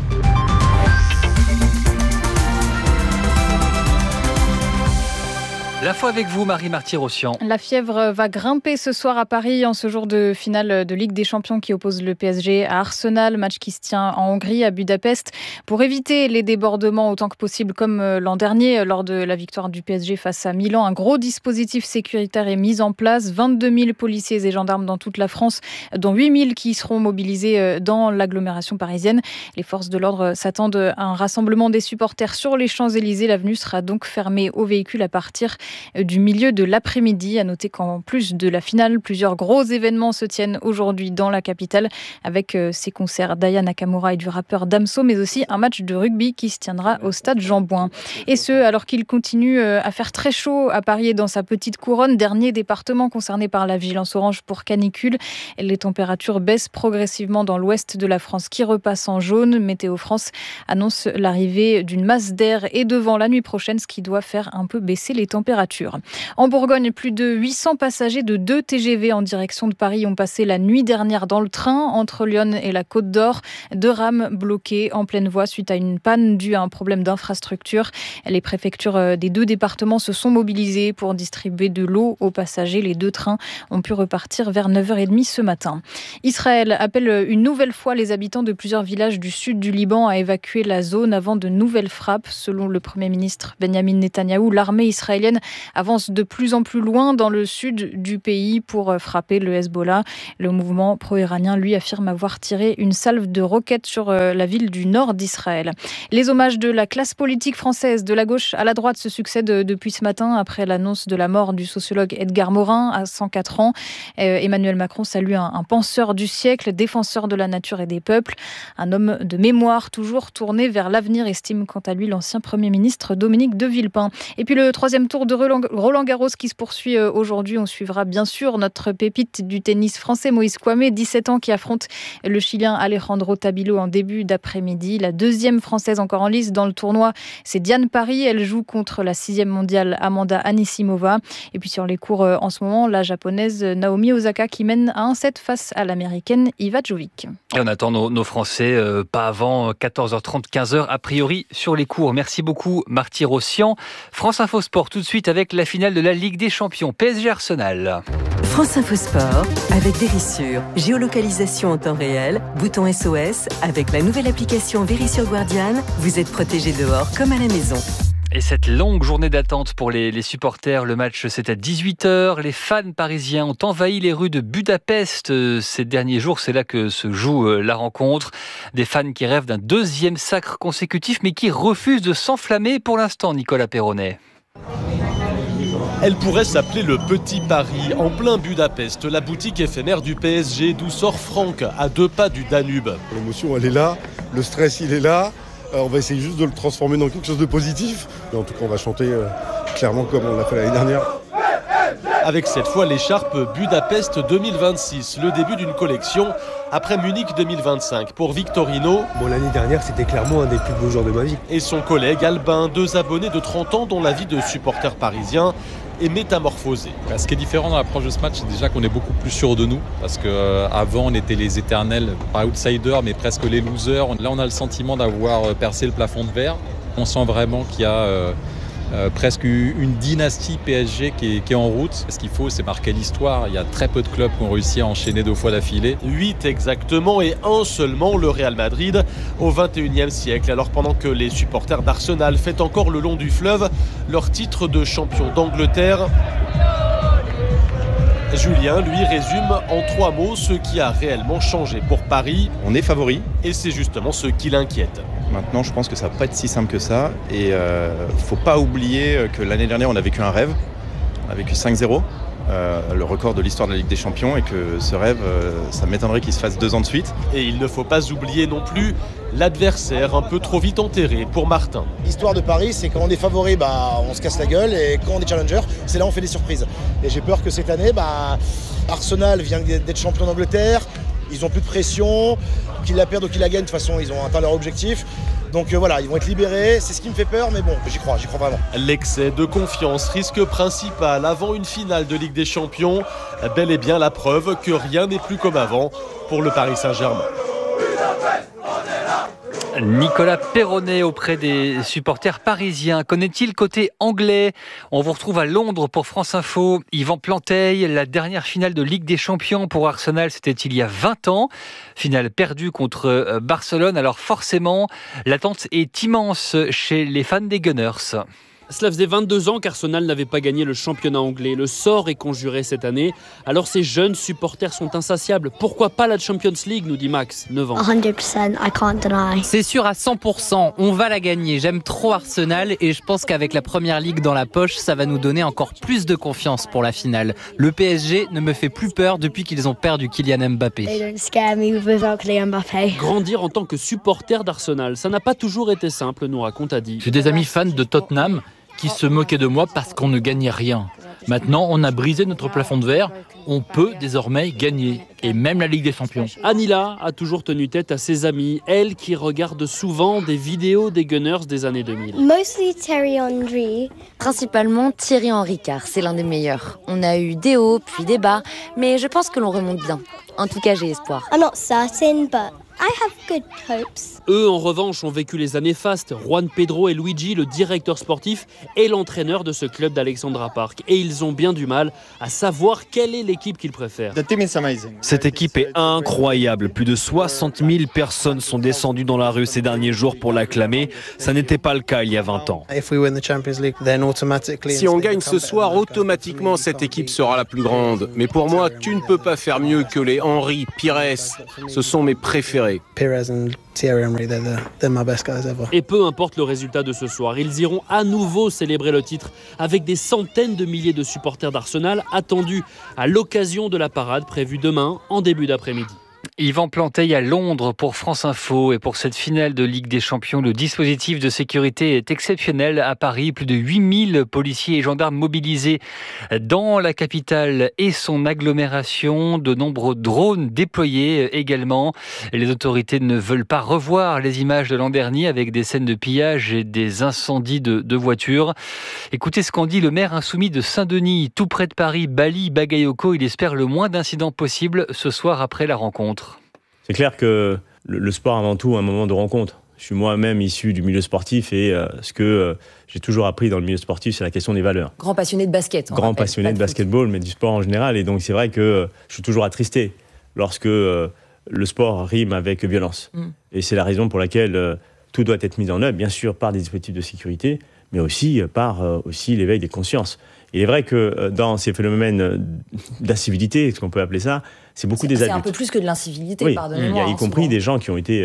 L'info avec vous, Marie Marty-Rossian. La fièvre va grimper ce soir à Paris en ce jour de finale de Ligue des Champions qui oppose le PSG à Arsenal, match qui se tient en Hongrie, à Budapest. Pour éviter les débordements autant que possible comme l'an dernier lors de la victoire du PSG face à Milan, un gros dispositif sécuritaire est mis en place. 22 000 policiers et gendarmes dans toute la France, dont 8 000 qui seront mobilisés dans l'agglomération parisienne. Les forces de l'ordre s'attendent à un rassemblement des supporters sur les Champs-Élysées. L'avenue sera donc fermée aux véhicules à partir du milieu de l'après-midi. À noter qu'en plus de la finale, plusieurs gros événements se tiennent aujourd'hui dans la capitale avec ces concerts d'Aya Nakamura et du rappeur Damso, mais aussi un match de rugby qui se tiendra au stade Jean-Bouin. Et ce, alors qu'il continue à faire très chaud à Paris et dans sa petite couronne, dernier département concerné par la vigilance orange pour canicule. Les températures baissent progressivement dans l'ouest de la France qui repasse en jaune. Météo France annonce l'arrivée d'une masse d'air et de vent la nuit prochaine, ce qui doit faire un peu baisser les températures. En Bourgogne, plus de 800 passagers de 2 TGV en direction de Paris ont passé la nuit dernière dans le train entre Lyon et la Côte d'Or. 2 rames bloquées en pleine voie suite à une panne due à un problème d'infrastructure. Les préfectures des 2 départements se sont mobilisées pour distribuer de l'eau aux passagers. Les 2 trains ont pu repartir vers 9h30 ce matin. Israël appelle une nouvelle fois les habitants de plusieurs villages du sud du Liban à évacuer la zone avant de nouvelles frappes. Selon le Premier ministre Benjamin Netanyahou, l'armée israélienne avance de plus en plus loin dans le sud du pays pour frapper le Hezbollah. Le mouvement pro-iranien, lui, affirme avoir tiré une salve de roquettes sur la ville du nord d'Israël. Les hommages de la classe politique française, de la gauche à la droite, se succèdent depuis ce matin après l'annonce de la mort du sociologue Edgar Morin à 104 ans. Emmanuel Macron salue un penseur du siècle, défenseur de la nature et des peuples. Un homme de mémoire toujours tourné vers l'avenir, estime quant à lui l'ancien Premier ministre Dominique de Villepin. Et puis le 3e tour de Roland-Garros qui se poursuit aujourd'hui. On suivra bien sûr notre pépite du tennis français Moïse Kouamé, 17 ans, qui affronte le Chilien Alejandro Tabilo en début d'après-midi. La 2e française encore en lice dans le tournoi, c'est Diane Paris. Elle joue contre la 6e mondiale Amanda Anisimova. Et puis sur les cours en ce moment, la japonaise Naomi Osaka qui mène à 1-7 face à l'américaine Iva Jovic. Et on attend nos Français pas avant 14h30, 15h a priori sur les cours. Merci beaucoup Marty Rossian. France Info Sport tout de suite avec la finale de la Ligue des Champions, PSG Arsenal. France Info Sport avec Vérissure. Géolocalisation en temps réel, bouton SOS. Avec la nouvelle application Vérissure Guardian, vous êtes protégé dehors comme à la maison. Et cette longue journée d'attente pour les supporters, le match c'est à 18h. Les fans parisiens ont envahi les rues de Budapest ces derniers jours. C'est là que se joue la rencontre. Des fans qui rêvent d'un 2e sacre consécutif mais qui refusent de s'enflammer pour l'instant, Nicolas Perronnet. Elle pourrait s'appeler le Petit Paris, en plein Budapest, la boutique éphémère du PSG d'où sort Franck, à 2 pas du Danube. L'émotion elle est là, le stress il est là. On va essayer juste de le transformer dans quelque chose de positif. Mais en tout cas, on va chanter clairement comme on l'a fait l'année dernière. Avec cette fois l'écharpe Budapest 2026, le début d'une collection après Munich 2025 pour Victorino. Bon, l'année dernière, c'était clairement un des plus beaux jours de ma vie. Et son collègue Albin, 2 abonnés de 30 ans dont la vie de supporter parisien est métamorphosée. Ce qui est différent dans l'approche de ce match, c'est déjà qu'on est beaucoup plus sûr de nous. Parce qu'avant, on était les éternels, pas outsiders, mais presque les losers. Là, on a le sentiment d'avoir percé le plafond de verre. On sent vraiment qu'il y a presque une dynastie PSG qui est en route. Ce qu'il faut, c'est marquer l'histoire. Il y a très peu de clubs qui ont réussi à enchaîner 2 fois d'affilée. 8 exactement et 1 seulement, le Real Madrid, au XXIe siècle. Alors pendant que les supporters d'Arsenal fêtent encore le long du fleuve leur titre de champion d'Angleterre, Julien, lui, résume en 3 mots ce qui a réellement changé pour Paris. On est favori. Et c'est justement ce qui l'inquiète. Maintenant, je pense que ça va pas être si simple que ça. Et faut pas oublier que l'année dernière, on a vécu un rêve. On a vécu 5-0, le record de l'histoire de la Ligue des Champions. Et que ce rêve, ça m'étonnerait qu'il se fasse 2 ans de suite. Et il ne faut pas oublier non plus l'adversaire un peu trop vite enterré pour Martin. L'histoire de Paris, c'est quand on est favori, on se casse la gueule. Et quand on est challenger, c'est là où on fait des surprises. Et j'ai peur que cette année, Arsenal vient d'être champion d'Angleterre. Ils n'ont plus de pression, qu'ils la perdent ou qu'ils la gagnent, de toute façon, ils ont atteint leur objectif. Donc voilà, ils vont être libérés, c'est ce qui me fait peur, mais bon, j'y crois vraiment. L'excès de confiance, risque principal avant une finale de Ligue des Champions, bel et bien la preuve que rien n'est plus comme avant pour le Paris Saint-Germain. Nicolas Perronnet auprès des supporters parisiens. Connaît-il côté anglais? On vous retrouve à Londres pour France Info. Yvan Planteil, la dernière finale de Ligue des Champions pour Arsenal, c'était il y a 20 ans. Finale perdue contre Barcelone. Alors forcément, l'attente est immense chez les fans des Gunners. Cela faisait 22 ans qu'Arsenal n'avait pas gagné le championnat anglais. Le sort est conjuré cette année. Alors ces jeunes supporters sont insatiables. Pourquoi pas la Champions League, nous dit Max, 9 ans. 100%, I can't deny. C'est sûr à 100%, on va la gagner. J'aime trop Arsenal et je pense qu'avec la première ligue dans la poche, ça va nous donner encore plus de confiance pour la finale. Le PSG ne me fait plus peur depuis qu'ils ont perdu Kylian Mbappé. They don't scare me without Kylian Mbappé. Grandir en tant que supporter d'Arsenal, ça n'a pas toujours été simple, nous raconte Adi. J'ai des amis fans de Tottenham qui se moquaient de moi parce qu'on ne gagnait rien. Maintenant, on a brisé notre plafond de verre, on peut désormais gagner, et même la Ligue des Champions. Anila a toujours tenu tête à ses amis, elle qui regarde souvent des vidéos des Gunners des années 2000. Mostly Thierry Henry. Principalement Thierry Henry, car c'est l'un des meilleurs. On a eu des hauts, puis des bas, mais je pense que l'on remonte bien. En tout cas, j'ai espoir. I'm not certain, but I have good hopes. Eux, en revanche, ont vécu les années fastes. Juan Pedro et Luigi, le directeur sportif, et l'entraîneur de ce club d'Alexandra Park. Et ils ont bien du mal à savoir quelle est l'équipe qu'ils préfèrent. Cette équipe est incroyable. Plus de 60 000 personnes sont descendues dans la rue ces derniers jours pour l'acclamer. Ça n'était pas le cas il y a 20 ans. Si on gagne ce soir, automatiquement cette équipe sera la plus grande. Mais pour moi, tu ne peux pas faire mieux que les Henry, Pires. Ce sont mes préférés. Et peu importe le résultat de ce soir, ils iront à nouveau célébrer le titre avec des centaines de milliers de supporters d'Arsenal attendus à l'occasion de la parade prévue demain en début d'après-midi. Yvan Planteil à Londres pour France Info. Et pour cette finale de Ligue des Champions, le dispositif de sécurité est exceptionnel à Paris. Plus de 8000 policiers et gendarmes mobilisés dans la capitale et son agglomération. De nombreux drones déployés également. Les autorités ne veulent pas revoir les images de l'an dernier avec des scènes de pillage et des incendies de voitures. Écoutez ce qu'en dit le maire insoumis de Saint-Denis, tout près de Paris, Bali Bagayoko. Il espère le moins d'incidents possible ce soir après la rencontre. C'est clair que le sport avant tout un moment de rencontre. Je suis moi-même issu du milieu sportif et ce que j'ai toujours appris dans le milieu sportif, c'est la question des valeurs. Grand passionné de basket. Grand passionné de basketball, mais du sport en général. Et donc c'est vrai que je suis toujours attristé lorsque le sport rime avec violence. Et c'est la raison pour laquelle tout doit être mis en œuvre, bien sûr par des dispositifs de sécurité, mais aussi par l'éveil des consciences. Il est vrai que dans ces phénomènes d'incivilité, ce qu'on peut appeler ça, c'est beaucoup des adultes. C'est un peu plus que de l'incivilité, oui, pardonnez-moi. Il y a y compris des gens qui ont été...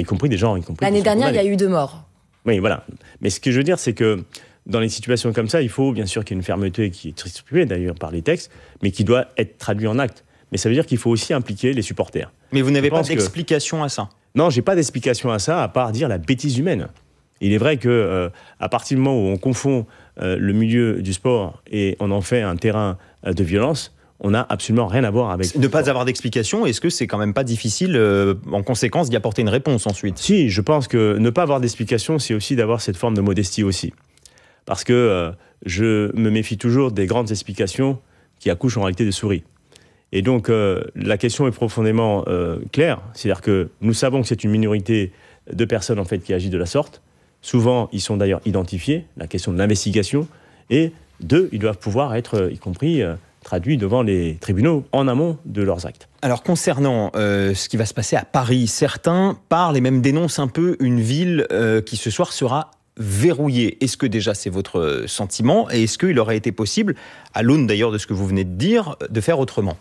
L'année dernière, il y a eu 2 morts. Oui, voilà. Mais ce que je veux dire, c'est que dans les situations comme ça, il faut bien sûr qu'il y ait une fermeté qui est distribuée d'ailleurs par les textes, mais qui doit être traduite en actes. Mais ça veut dire qu'il faut aussi impliquer les supporters. Mais vous n'avez pas d'explication à ça? Non, j'ai pas d'explication à ça, à part dire la bêtise humaine. Il est vrai que à partir du moment où on confond le milieu du sport et on en fait un terrain de violence, on n'a absolument rien à voir avec... Ne pas avoir d'explication, est-ce que c'est quand même pas difficile, en conséquence, d'y apporter une réponse ensuite? Si, je pense que ne pas avoir d'explication, c'est aussi d'avoir cette forme de modestie aussi. Parce que je me méfie toujours des grandes explications qui accouchent en réalité de souris. Et donc, la question est profondément claire. C'est-à-dire que nous savons que c'est une minorité de personnes en fait, qui agissent de la sorte. Souvent, ils sont d'ailleurs identifiés, la question de l'investigation. Et 2, ils doivent pouvoir être, y compris, traduits devant les tribunaux en amont de leurs actes. Alors, concernant ce qui va se passer à Paris, certains parlent et même dénoncent un peu une ville qui ce soir sera verrouillée. Est-ce que déjà c'est votre sentiment? Et est-ce qu'il aurait été possible, à l'aune d'ailleurs de ce que vous venez de dire, de faire autrement?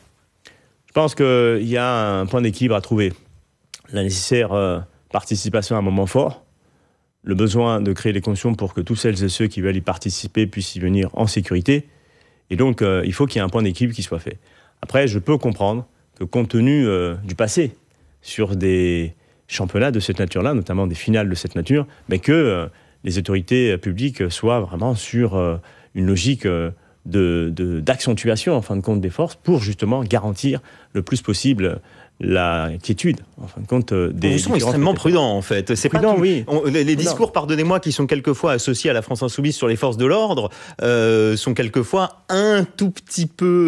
Je pense qu'il y a un point d'équilibre à trouver. La nécessaire participation à un moment fort, le besoin de créer les conditions pour que tous celles et ceux qui veulent y participer puissent y venir en sécurité. Et donc, il faut qu'il y ait un point d'équilibre qui soit fait. Après, je peux comprendre que compte tenu du passé, sur des championnats de cette nature-là, notamment des finales de cette nature, mais que les autorités publiques soient vraiment sur une logique d'accentuation, en fin de compte, des forces pour justement garantir le plus possible la quiétude, en fin de compte, des... Ils sont extrêmement prudents, en fait. C'est prudent, pas tout... oui. Les discours, pardonnez-moi, qui sont quelquefois associés à la France insoumise sur les forces de l'ordre, sont quelquefois un tout petit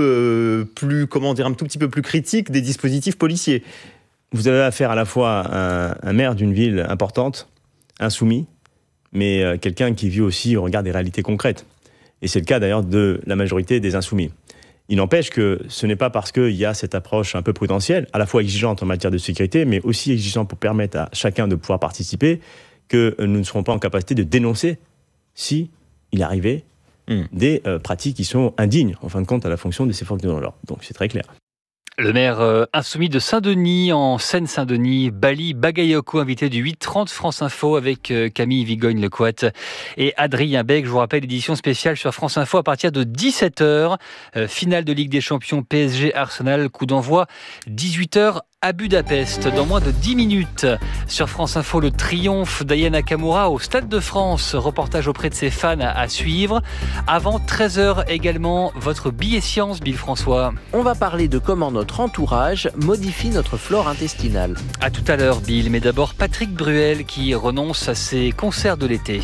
peu plus, un tout petit peu plus critiques des dispositifs policiers. Vous avez affaire à la fois à un maire d'une ville importante, insoumis, mais quelqu'un qui vit aussi au regard des réalités concrètes. Et c'est le cas d'ailleurs de la majorité des insoumis. Il n'empêche que ce n'est pas parce qu'il y a cette approche un peu prudentielle, à la fois exigeante en matière de sécurité, mais aussi exigeante pour permettre à chacun de pouvoir participer, que nous ne serons pas en capacité de dénoncer si il est arrivé des pratiques qui sont indignes, en fin de compte, à la fonction de ces forces de l'ordre. Donc c'est très clair. Le maire insoumis de Saint-Denis, en Seine-Saint-Denis, Bali Bagayoko, invité du 8h30 France Info avec Camille Vigogne-Lecoat et Adrien Beck. Je vous rappelle, édition spéciale sur France Info à partir de 17h. Finale de Ligue des Champions PSG Arsenal, coup d'envoi 18h à Budapest. Dans moins de 10 minutes, sur France Info, le triomphe d'Aya Nakamura au Stade de France. Reportage auprès de ses fans à suivre. Avant 13h également, votre billet science, Bill François. On va parler de comment notre entourage modifie notre flore intestinale. À tout à l'heure, Bill. Mais d'abord, Patrick Bruel qui renonce à ses concerts de l'été.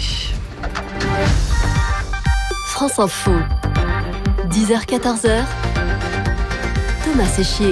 France Info, 10h-14h, Thomas Séchier.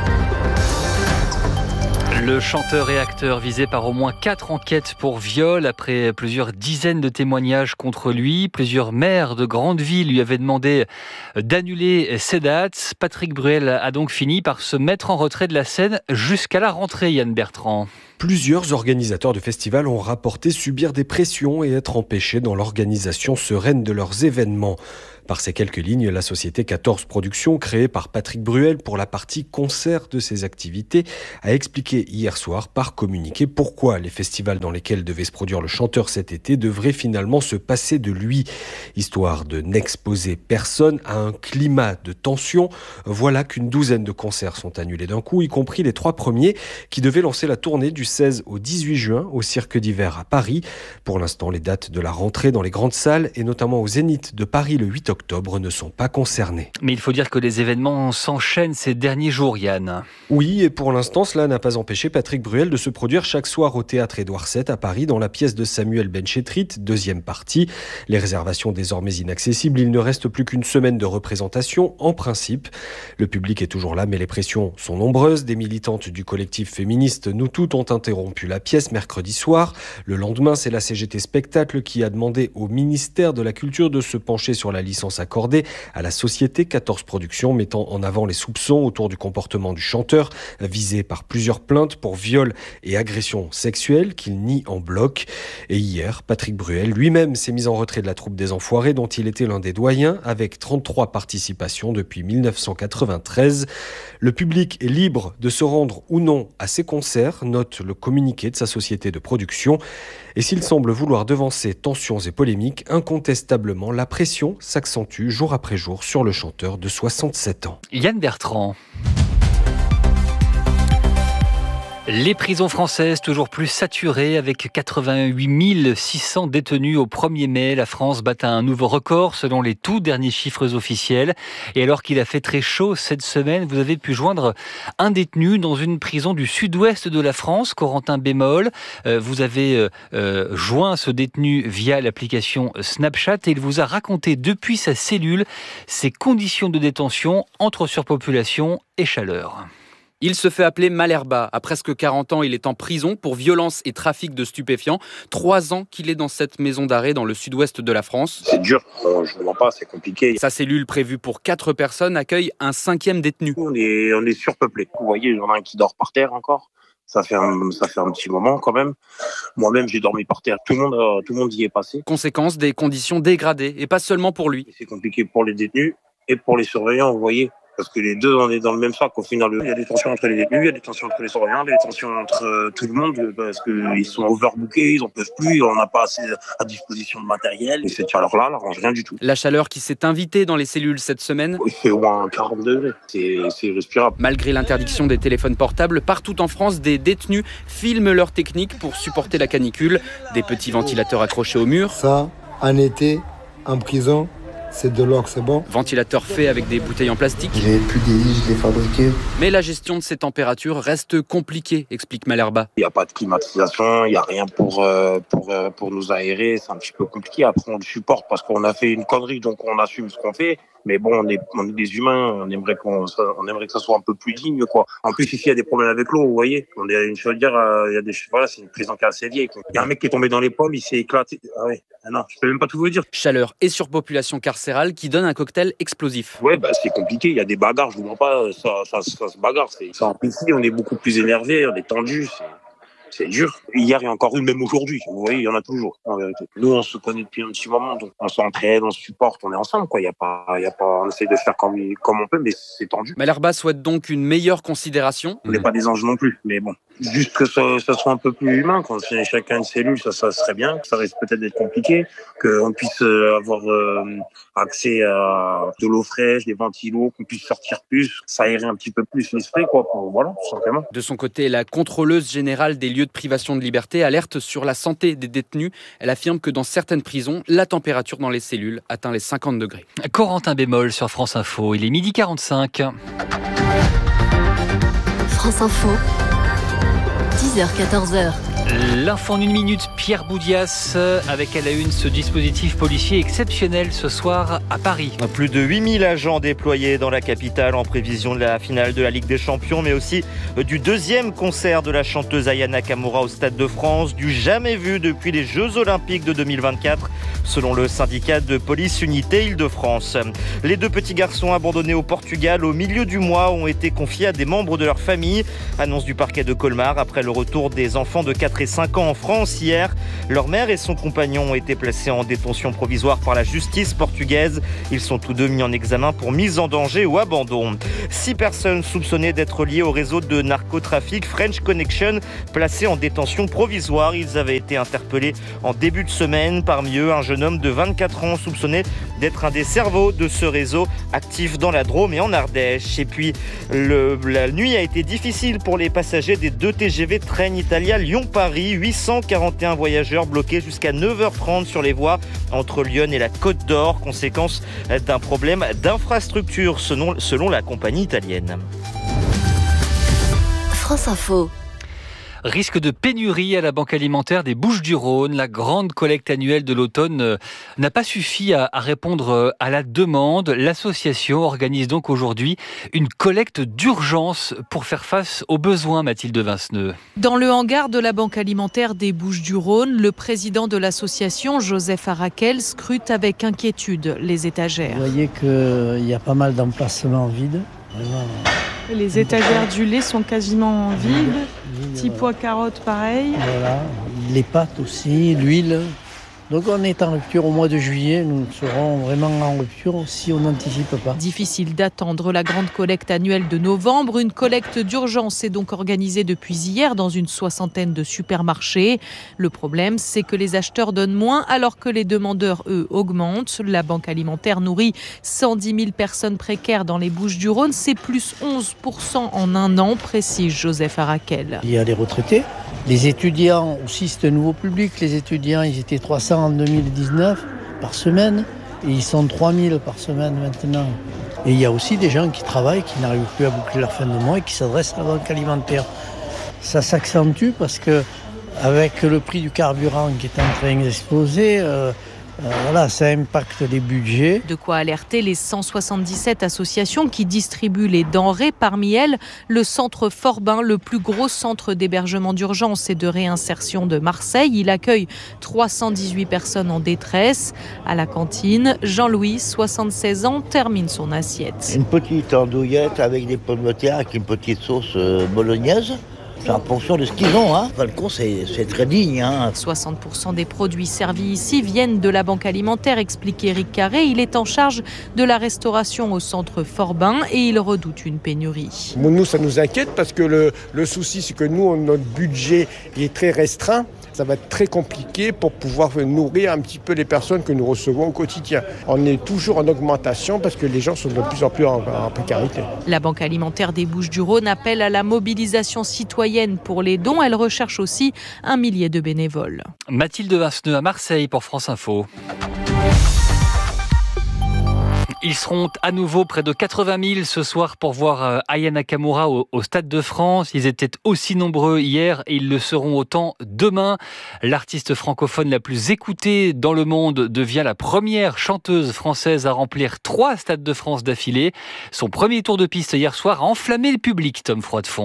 Le chanteur et acteur visé par au moins 4 enquêtes pour viol après plusieurs dizaines de témoignages contre lui. Plusieurs maires de grandes villes lui avaient demandé d'annuler ses dates. Patrick Bruel a donc fini par se mettre en retrait de la scène jusqu'à la rentrée, Yann Bertrand. Plusieurs organisateurs de festivals ont rapporté subir des pressions et être empêchés dans l'organisation sereine de leurs événements. Par ces quelques lignes, la société 14 Productions, créée par Patrick Bruel pour la partie concert de ses activités, a expliqué hier soir par communiqué pourquoi les festivals dans lesquels devait se produire le chanteur cet été devraient finalement se passer de lui. Histoire de n'exposer personne à un climat de tension, voilà qu'une douzaine de concerts sont annulés d'un coup, y compris les 3 premiers qui devaient lancer la tournée du 16 au 18 juin au Cirque d'hiver à Paris. Pour l'instant, les dates de la rentrée dans les grandes salles et notamment au Zénith de Paris le 8 octobre ne sont pas concernés. Mais il faut dire que les événements s'enchaînent ces derniers jours, Yann. Oui, et pour l'instant, cela n'a pas empêché Patrick Bruel de se produire chaque soir au Théâtre Édouard VII à Paris dans la pièce de Samuel Benchetrit, deuxième partie. Les réservations désormais inaccessibles, il ne reste plus qu'une semaine de représentation en principe. Le public est toujours là, mais les pressions sont nombreuses. Des militantes du collectif féministe Nous Toutes ont interrompu la pièce mercredi soir. Le lendemain, c'est la CGT Spectacle qui a demandé au ministère de la Culture de se pencher sur la licence accordée à la société 14 Productions, mettant en avant les soupçons autour du comportement du chanteur, visé par plusieurs plaintes pour viol et agression sexuelle qu'il nie en bloc. Et hier, Patrick Bruel lui-même s'est mis en retrait de la troupe des Enfoirés, dont il était l'un des doyens, avec 33 participations depuis 1993. Le public est libre de se rendre ou non à ses concerts, note le communiqué de sa société de production. Et s'il semble vouloir devancer tensions et polémiques, incontestablement, la pression s'accentue jour après jour sur le chanteur de 67 ans. Yann Bertrand. Les prisons françaises toujours plus saturées avec 88 600 détenus au 1er mai. La France bat un nouveau record selon les tout derniers chiffres officiels. Et alors qu'il a fait très chaud cette semaine, vous avez pu joindre un détenu dans une prison du sud-ouest de la France, Corentin Bémol. Vous avez joint ce détenu via l'application Snapchat et il vous a raconté depuis sa cellule ses conditions de détention entre surpopulation et chaleur. Il se fait appeler Malherba. À presque 40 ans, il est en prison pour violence et trafic de stupéfiants. 3 ans qu'il est dans cette maison d'arrêt dans le sud-ouest de la France. C'est dur, je ne mens pas, c'est compliqué. Sa cellule prévue pour 4 personnes accueille un 5e détenu. On est surpeuplé. Vous voyez, il y en a un qui dort par terre encore. Ça fait un petit moment quand même. Moi-même, j'ai dormi par terre. Tout le monde y est passé. Conséquence, des conditions dégradées, et pas seulement pour lui. C'est compliqué pour les détenus et pour les surveillants, vous voyez. Parce que les deux, on est dans le même sac. Au final, il y a des tensions entre les détenus, il y a des tensions entre les surveillants, des tensions entre tout le monde, parce qu'ils sont overbookés, ils n'en peuvent plus, on n'a pas assez à disposition de matériel. Et cette chaleur-là, elle n'arrange rien du tout. La chaleur qui s'est invitée dans les cellules cette semaine. Il fait au moins 40 degrés, c'est respirable. Malgré l'interdiction des téléphones portables, partout en France, des détenus filment leur technique pour supporter la canicule. Des petits ventilateurs accrochés au mur. Ça, en été, en prison, c'est de l'or, c'est bon. Ventilateur fait avec des bouteilles en plastique. J'ai plus des je l'ai fabriqué. Mais la gestion de ces températures reste compliquée, explique Malherba. Il n'y a pas de climatisation, il n'y a rien pour nous aérer, c'est un petit peu compliqué. Après, on le supporte parce qu'on a fait une connerie, donc on assume ce qu'on fait. Mais bon, on est des humains, on aimerait que ça soit un peu plus digne, quoi. En plus, ici, il y a des problèmes avec l'eau, vous voyez. On est une chaudière, voilà, c'est une prison qui est assez vieille. Il y a un mec qui est tombé dans les pommes, il s'est éclaté. Ah ouais. Non, je peux même pas tout vous dire. Chaleur et surpopulation carcérale qui donne un cocktail explosif. Ouais, c'est compliqué, il y a des bagarres, je vous mens pas, ça se bagarre. Ça amplifie, on est beaucoup plus énervé, on est tendu, C'est dur. Hier, il y a encore eu, même aujourd'hui. Vous voyez, il y en a toujours, en vérité. Nous, on se connaît depuis un petit moment, donc on s'entraide, on se supporte, on est ensemble, quoi. Il y a pas, on essaye de faire comme on peut, mais c'est tendu. Malherbe souhaite donc une meilleure considération. On n'est pas des anges non plus, mais bon. Juste que ça soit un peu plus humain, quand c'est chacun une cellule, ça serait bien. Ça risque peut-être d'être compliqué, qu'on puisse avoir accès à de l'eau fraîche, des ventilos, qu'on puisse sortir plus, ça aérer un petit peu plus l'esprit, quoi. Voilà, tout simplement. De son côté, la contrôleuse générale des lieux de privation de liberté alerte sur la santé des détenus. Elle affirme que dans certaines prisons, la température dans les cellules atteint les 50 degrés. Corentin Bémol sur France Info, il est 12h45. France Info, 10h-14h. L'info en une minute, Pierre Boudias, avec à la une ce dispositif policier exceptionnel ce soir à Paris. Plus de 8000 agents déployés dans la capitale en prévision de la finale de la Ligue des Champions, mais aussi du deuxième concert de la chanteuse Aya Nakamura au Stade de France, du jamais vu depuis les Jeux Olympiques de 2024, selon le syndicat de police Unité Île-de-France. Les deux petits garçons abandonnés au Portugal au milieu du mois ont été confiés à des membres de leur famille. Annonce du parquet de Colmar après le retour des enfants de 4 et 5 ans en France hier. Leur mère et son compagnon ont été placés en détention provisoire par la justice portugaise. Ils sont tous deux mis en examen pour mise en danger ou abandon. 6 personnes soupçonnées d'être liées au réseau de narcotrafic French Connection, placées en détention provisoire. Ils avaient été interpellés en début de semaine. Parmi eux, un jeune homme de 24 ans soupçonné d'être un des cerveaux de ce réseau actif dans la Drôme et en Ardèche. Et puis, la nuit a été difficile pour les passagers des 2 TGV Train Italia Lyon-Paris. 841 voyageurs bloqués jusqu'à 9h30 sur les voies entre Lyon et la Côte d'Or, conséquence d'un problème d'infrastructure selon la compagnie italienne. France Info. Risque de pénurie à la Banque alimentaire des Bouches-du-Rhône. La grande collecte annuelle de l'automne n'a pas suffi à répondre à la demande. L'association organise donc aujourd'hui une collecte d'urgence pour faire face aux besoins, Mathilde Vinceneux. Dans le hangar de la Banque alimentaire des Bouches-du-Rhône, le président de l'association, Joseph Arakel, scrute avec inquiétude les étagères. Vous voyez qu'il y a pas mal d'emplacements vides. Vraiment. Les étagères du lait sont quasiment vides. Petits pois carottes, pareil. Voilà, les pâtes aussi, l'huile. Donc on est en rupture au mois de juillet. Nous serons vraiment en rupture si on n'anticipe pas. Difficile d'attendre la grande collecte annuelle de novembre. Une collecte d'urgence est donc organisée depuis hier dans une 60aine de supermarchés. Le problème, c'est que les acheteurs donnent moins alors que les demandeurs, eux, augmentent. La Banque alimentaire nourrit 110 000 personnes précaires dans les Bouches-du-Rhône. C'est plus 11% en un an, précise Joseph Arakel. Il y a les retraités. Les étudiants aussi, c'est un nouveau public. Les étudiants, ils étaient 300 en 2019 par semaine et ils sont 3000 par semaine maintenant. Et il y a aussi des gens qui travaillent, qui n'arrivent plus à boucler leur fin de mois et qui s'adressent à la banque alimentaire. Ça s'accentue parce que avec le prix du carburant qui est en train d'exploser, voilà, ça impacte les budgets. De quoi alerter les 177 associations qui distribuent les denrées. Parmi elles, le centre Forbin, le plus gros centre d'hébergement d'urgence et de réinsertion de Marseille. Il accueille 318 personnes en détresse. À la cantine, Jean-Louis, 76 ans, termine son assiette. Une petite andouillette avec des pommes de terre avec une petite sauce bolognaise. C'est en fonction de ce qu'ils ont. Enfin, le compte, c'est très digne. 60% des produits servis ici viennent de la Banque alimentaire, explique Éric Carré. Il est en charge de la restauration au centre Forbin et il redoute une pénurie. Nous, ça nous inquiète parce que le souci, c'est que nous, notre budget est très restreint. Ça va être très compliqué pour pouvoir nourrir un petit peu les personnes que nous recevons au quotidien. On est toujours en augmentation parce que les gens sont de plus en plus en précarité. La Banque alimentaire des Bouches-du-Rhône appelle à la mobilisation citoyenne pour les dons. Elle recherche aussi 1 millier de bénévoles. Mathilde Vinceneux à Marseille pour France Info. Ils seront à nouveau près de 80 000 ce soir pour voir Aya Nakamura au Stade de France. Ils étaient aussi nombreux hier et ils le seront autant demain. L'artiste francophone la plus écoutée dans le monde devient la première chanteuse française à remplir 3 Stades de France d'affilée. Son premier tour de piste hier soir a enflammé le public, Tom Froidefond.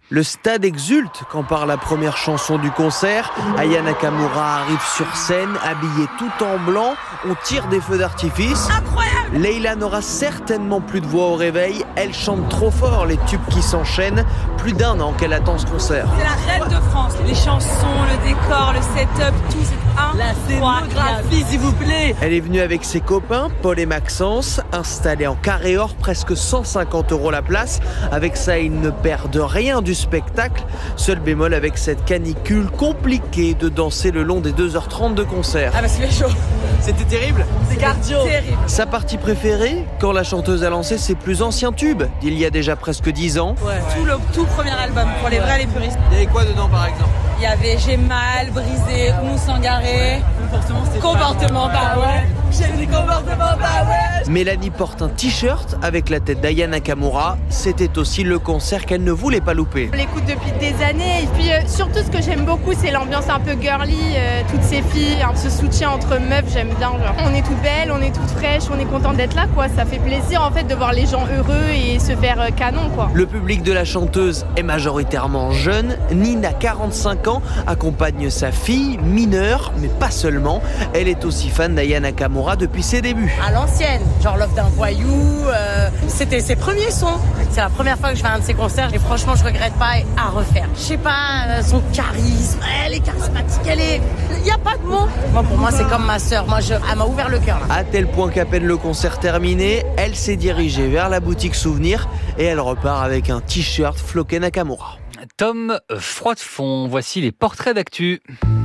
Le stade exulte quand par la première chanson du concert, Aya Nakamura arrive sur scène, habillée tout en blanc, on tire des feux d'artifice. Incroyable! Leila n'aura certainement plus de voix au réveil, elle chante trop fort les tubes qui s'enchaînent. Plus d'1 an qu'elle attend ce concert. C'est la reine de France, les chansons, le décor, le setup, tout, c'est la scénographie, s'il vous plaît. Elle est venue avec ses copains, Paul et Maxence, installés en carré or, presque 150 € la place. Avec ça, ils ne perdent rien du spectacle. Seul bémol avec cette canicule, compliqué de danser le long des 2h30 de concert. Ah bah c'est chaud. C'était terrible. C'est cardio. Terrible. Sa partie préférée, quand la chanteuse a lancé ses plus anciens tubes, d'il y a déjà presque 10 ans. Ouais. Tout le tout premier album, pour les vrais, les puristes. Il y avait quoi dedans par exemple? Il y avait J'ai mal, Brisé, Où s'engarer. Comportement, bah ouais. J'ai des comportements, bah ouais. Mélanie porte un t-shirt avec la tête d'Aya Nakamura. C'était aussi le concert qu'elle ne voulait pas louper. On l'écoute depuis des années. Et puis surtout, ce que j'aime beaucoup, c'est l'ambiance un peu girly. Toutes ces filles, ce soutien entre meufs, j'aime bien. Genre. On est toutes belles, on est toutes fraîches, on est contentes d'être là, quoi. Ça fait plaisir en fait de voir les gens heureux et se faire canon, quoi. Le public de la chanteuse est majoritairement jeune. Nina, 45 ans, accompagne sa fille, mineure, mais pas seulement. Elle est aussi fan d'Aya Nakamura depuis ses débuts. À l'ancienne, genre Love d'un voyou, c'était ses premiers sons. C'est la première fois que je fais un de ses concerts et franchement je regrette pas à refaire. Je sais pas, son charisme, elle est charismatique, il n'y a pas de mots. Moi pour moi c'est comme ma sœur, elle m'a ouvert le cœur. Là. À tel point qu'à peine le concert terminé, elle s'est dirigée vers la boutique souvenir et elle repart avec un t-shirt floqué Nakamura. Tom Froidefond, voici les portraits d'actu.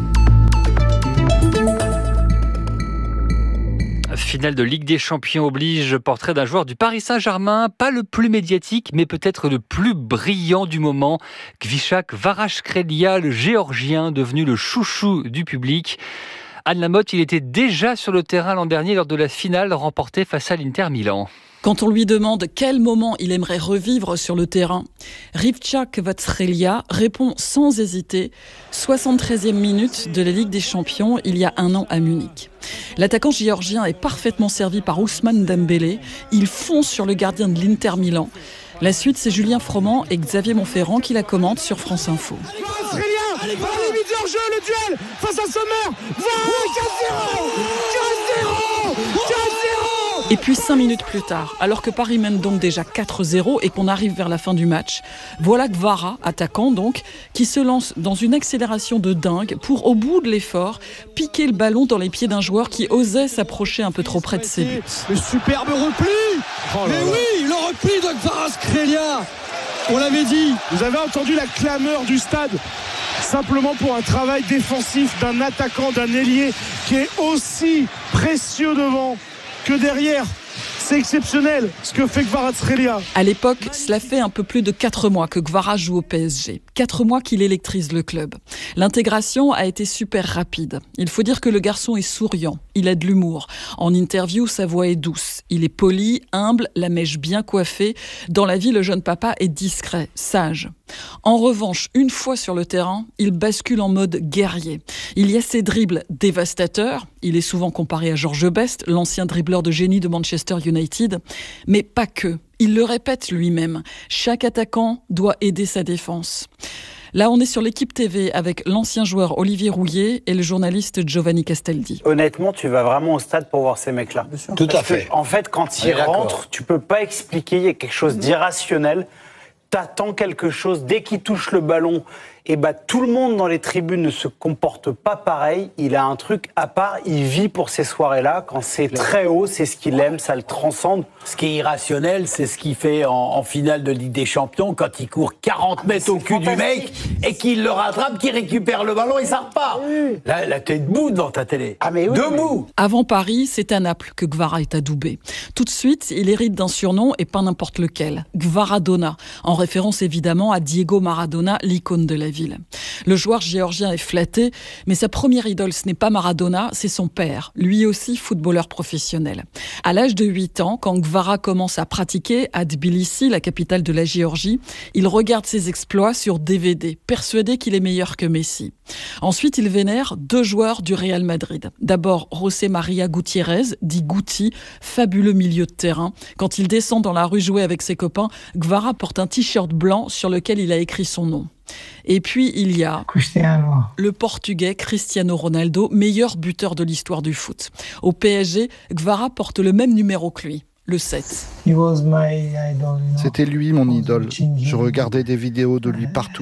Finale de Ligue des Champions oblige, portrait d'un joueur du Paris Saint-Germain, pas le plus médiatique, mais peut-être le plus brillant du moment. Kvichak Kvaratskhelia, le Géorgien, devenu le chouchou du public. Anne Lamotte, il était déjà sur le terrain l'an dernier lors de la finale remportée face à l'Inter Milan. Quand on lui demande quel moment il aimerait revivre sur le terrain, Kvichak Kvaratskhelia répond sans hésiter, 73e minute de la Ligue des Champions il y a 1 an à Munich. L'attaquant géorgien est parfaitement servi par Ousmane Dembélé, il fonce sur le gardien de l'Inter Milan. La suite, c'est Julien Froment et Xavier Montferrand qui la commentent sur France Info. À la limite du hors-jeu, le duel face à Sommer. 4-0. Et puis 5 minutes plus tard, alors que Paris mène donc déjà 4-0 et qu'on arrive vers la fin du match, voilà Kvara, attaquant donc, qui se lance dans une accélération de dingue pour, au bout de l'effort, piquer le ballon dans les pieds d'un joueur qui osait s'approcher un peu trop près de ses buts. Le superbe repli. Mais oui, le repli de Kvaratskhelia. On l'avait dit. Vous avez entendu la clameur du stade. Simplement pour un travail défensif d'un attaquant, d'un ailier qui est aussi précieux devant que derrière. C'est exceptionnel ce que fait Kvaratskhelia. À l'époque, cela fait un peu plus de 4 mois que Kvara joue au PSG. 4 mois qu'il électrise le club. L'intégration a été super rapide. Il faut dire que le garçon est souriant. Il a de l'humour. En interview, sa voix est douce. Il est poli, humble, la mèche bien coiffée. Dans la vie, le jeune papa est discret, sage. En revanche, une fois sur le terrain, il bascule en mode guerrier. Il y a ses dribbles dévastateurs. Il est souvent comparé à George Best, l'ancien dribbleur de génie de Manchester United. Mais pas que. Il le répète lui-même. Chaque attaquant doit aider sa défense. Là, on est sur l'équipe TV avec l'ancien joueur Olivier Rouillet et le journaliste Giovanni Castaldi. Honnêtement, tu vas vraiment au stade pour voir ces mecs-là. Tout à fait. En fait, quand ils rentrent, tu peux pas expliquer, il y a quelque chose d'irrationnel. T'attends quelque chose, dès qu'il touche le ballon, et tout le monde dans les tribunes ne se comporte pas pareil. Il a un truc à part, il vit pour ces soirées-là. Quand c'est très haut, c'est ce qu'il aime, ça le transcende. Ce qui est irrationnel, c'est ce qu'il fait en finale de Ligue des Champions, quand il court 40 mètres au cul du mec, et qu'il le rattrape, qu'il récupère le ballon et ça repart. Là, t'es debout devant ta télé. Debout. Avant Paris, c'est à Naples que Kvara est adoubé. Tout de suite, il hérite d'un surnom et pas n'importe lequel. Kvaradona, en référence évidemment à Diego Maradona, l'icône de la ville. ville. Le joueur géorgien est flatté, mais sa première idole, ce n'est pas Maradona, c'est son père, lui aussi footballeur professionnel. À l'âge de 8 ans, quand Gvara commence à pratiquer à Tbilissi, la capitale de la Géorgie, il regarde ses exploits sur DVD, persuadé qu'il est meilleur que Messi. Ensuite, il vénère 2 joueurs du Real Madrid. D'abord, José María Gutiérrez, dit Guti, fabuleux milieu de terrain. Quand il descend dans la rue jouer avec ses copains, Gvara porte un t-shirt blanc sur lequel il a écrit son nom. Et puis, il y a le Portugais Cristiano Ronaldo, meilleur buteur de l'histoire du foot. Au PSG, Gvara porte le même numéro que lui, le 7. C'était lui mon idole. Je regardais des vidéos de lui partout.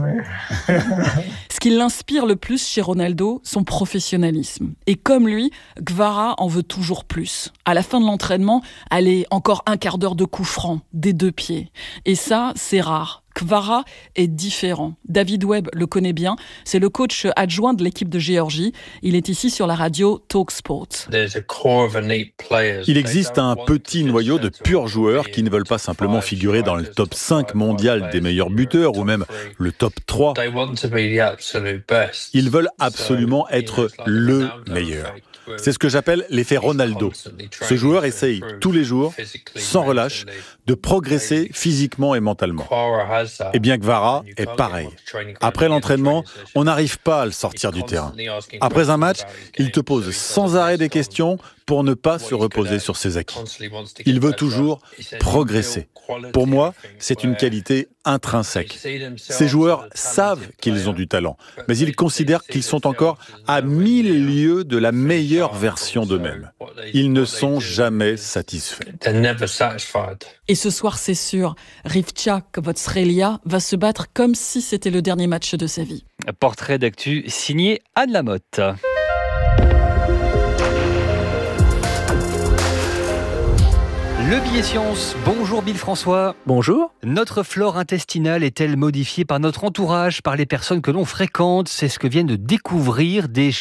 Ce qui l'inspire le plus chez Ronaldo, son professionnalisme. Et comme lui, Gvara en veut toujours plus. À la fin de l'entraînement, allez, encore un quart d'heure de coups francs, des 2 pieds. Et ça, c'est rare. Gvara est différent. David Webb le connaît bien. C'est le coach adjoint de l'équipe de Géorgie. Il est ici sur la radio TalkSport. Il existe un petit noyau de purs joueurs qui ne veulent pas simplement figurer dans le top 5 mondial des meilleurs buteurs ou même le top 3. Ils veulent absolument être le meilleur. C'est ce que j'appelle l'effet Ronaldo. Ce joueur essaye tous les jours, sans relâche, de progresser physiquement et mentalement. Eh bien, Gvara est pareil. Après l'entraînement, on n'arrive pas à le sortir du terrain. Après un match, il te pose sans arrêt des questions pour ne pas se reposer sur ses acquis. Il veut toujours progresser. Pour moi, c'est une qualité intrinsèque. Ces joueurs savent qu'ils ont du talent, mais ils considèrent qu'ils sont encore à 1000 lieues de la meilleure version d'eux-mêmes. Ils ne sont jamais satisfaits. Et ce soir, c'est sûr, Rivcha Kvotsrelia va se battre comme si c'était le dernier match de sa vie. Portrait d'actu signé Anne Lamotte. Le billet science. Bonjour Bill François. Bonjour. Notre flore intestinale est-elle modifiée par notre entourage, par les personnes que l'on fréquente ? C'est ce que viennent de découvrir des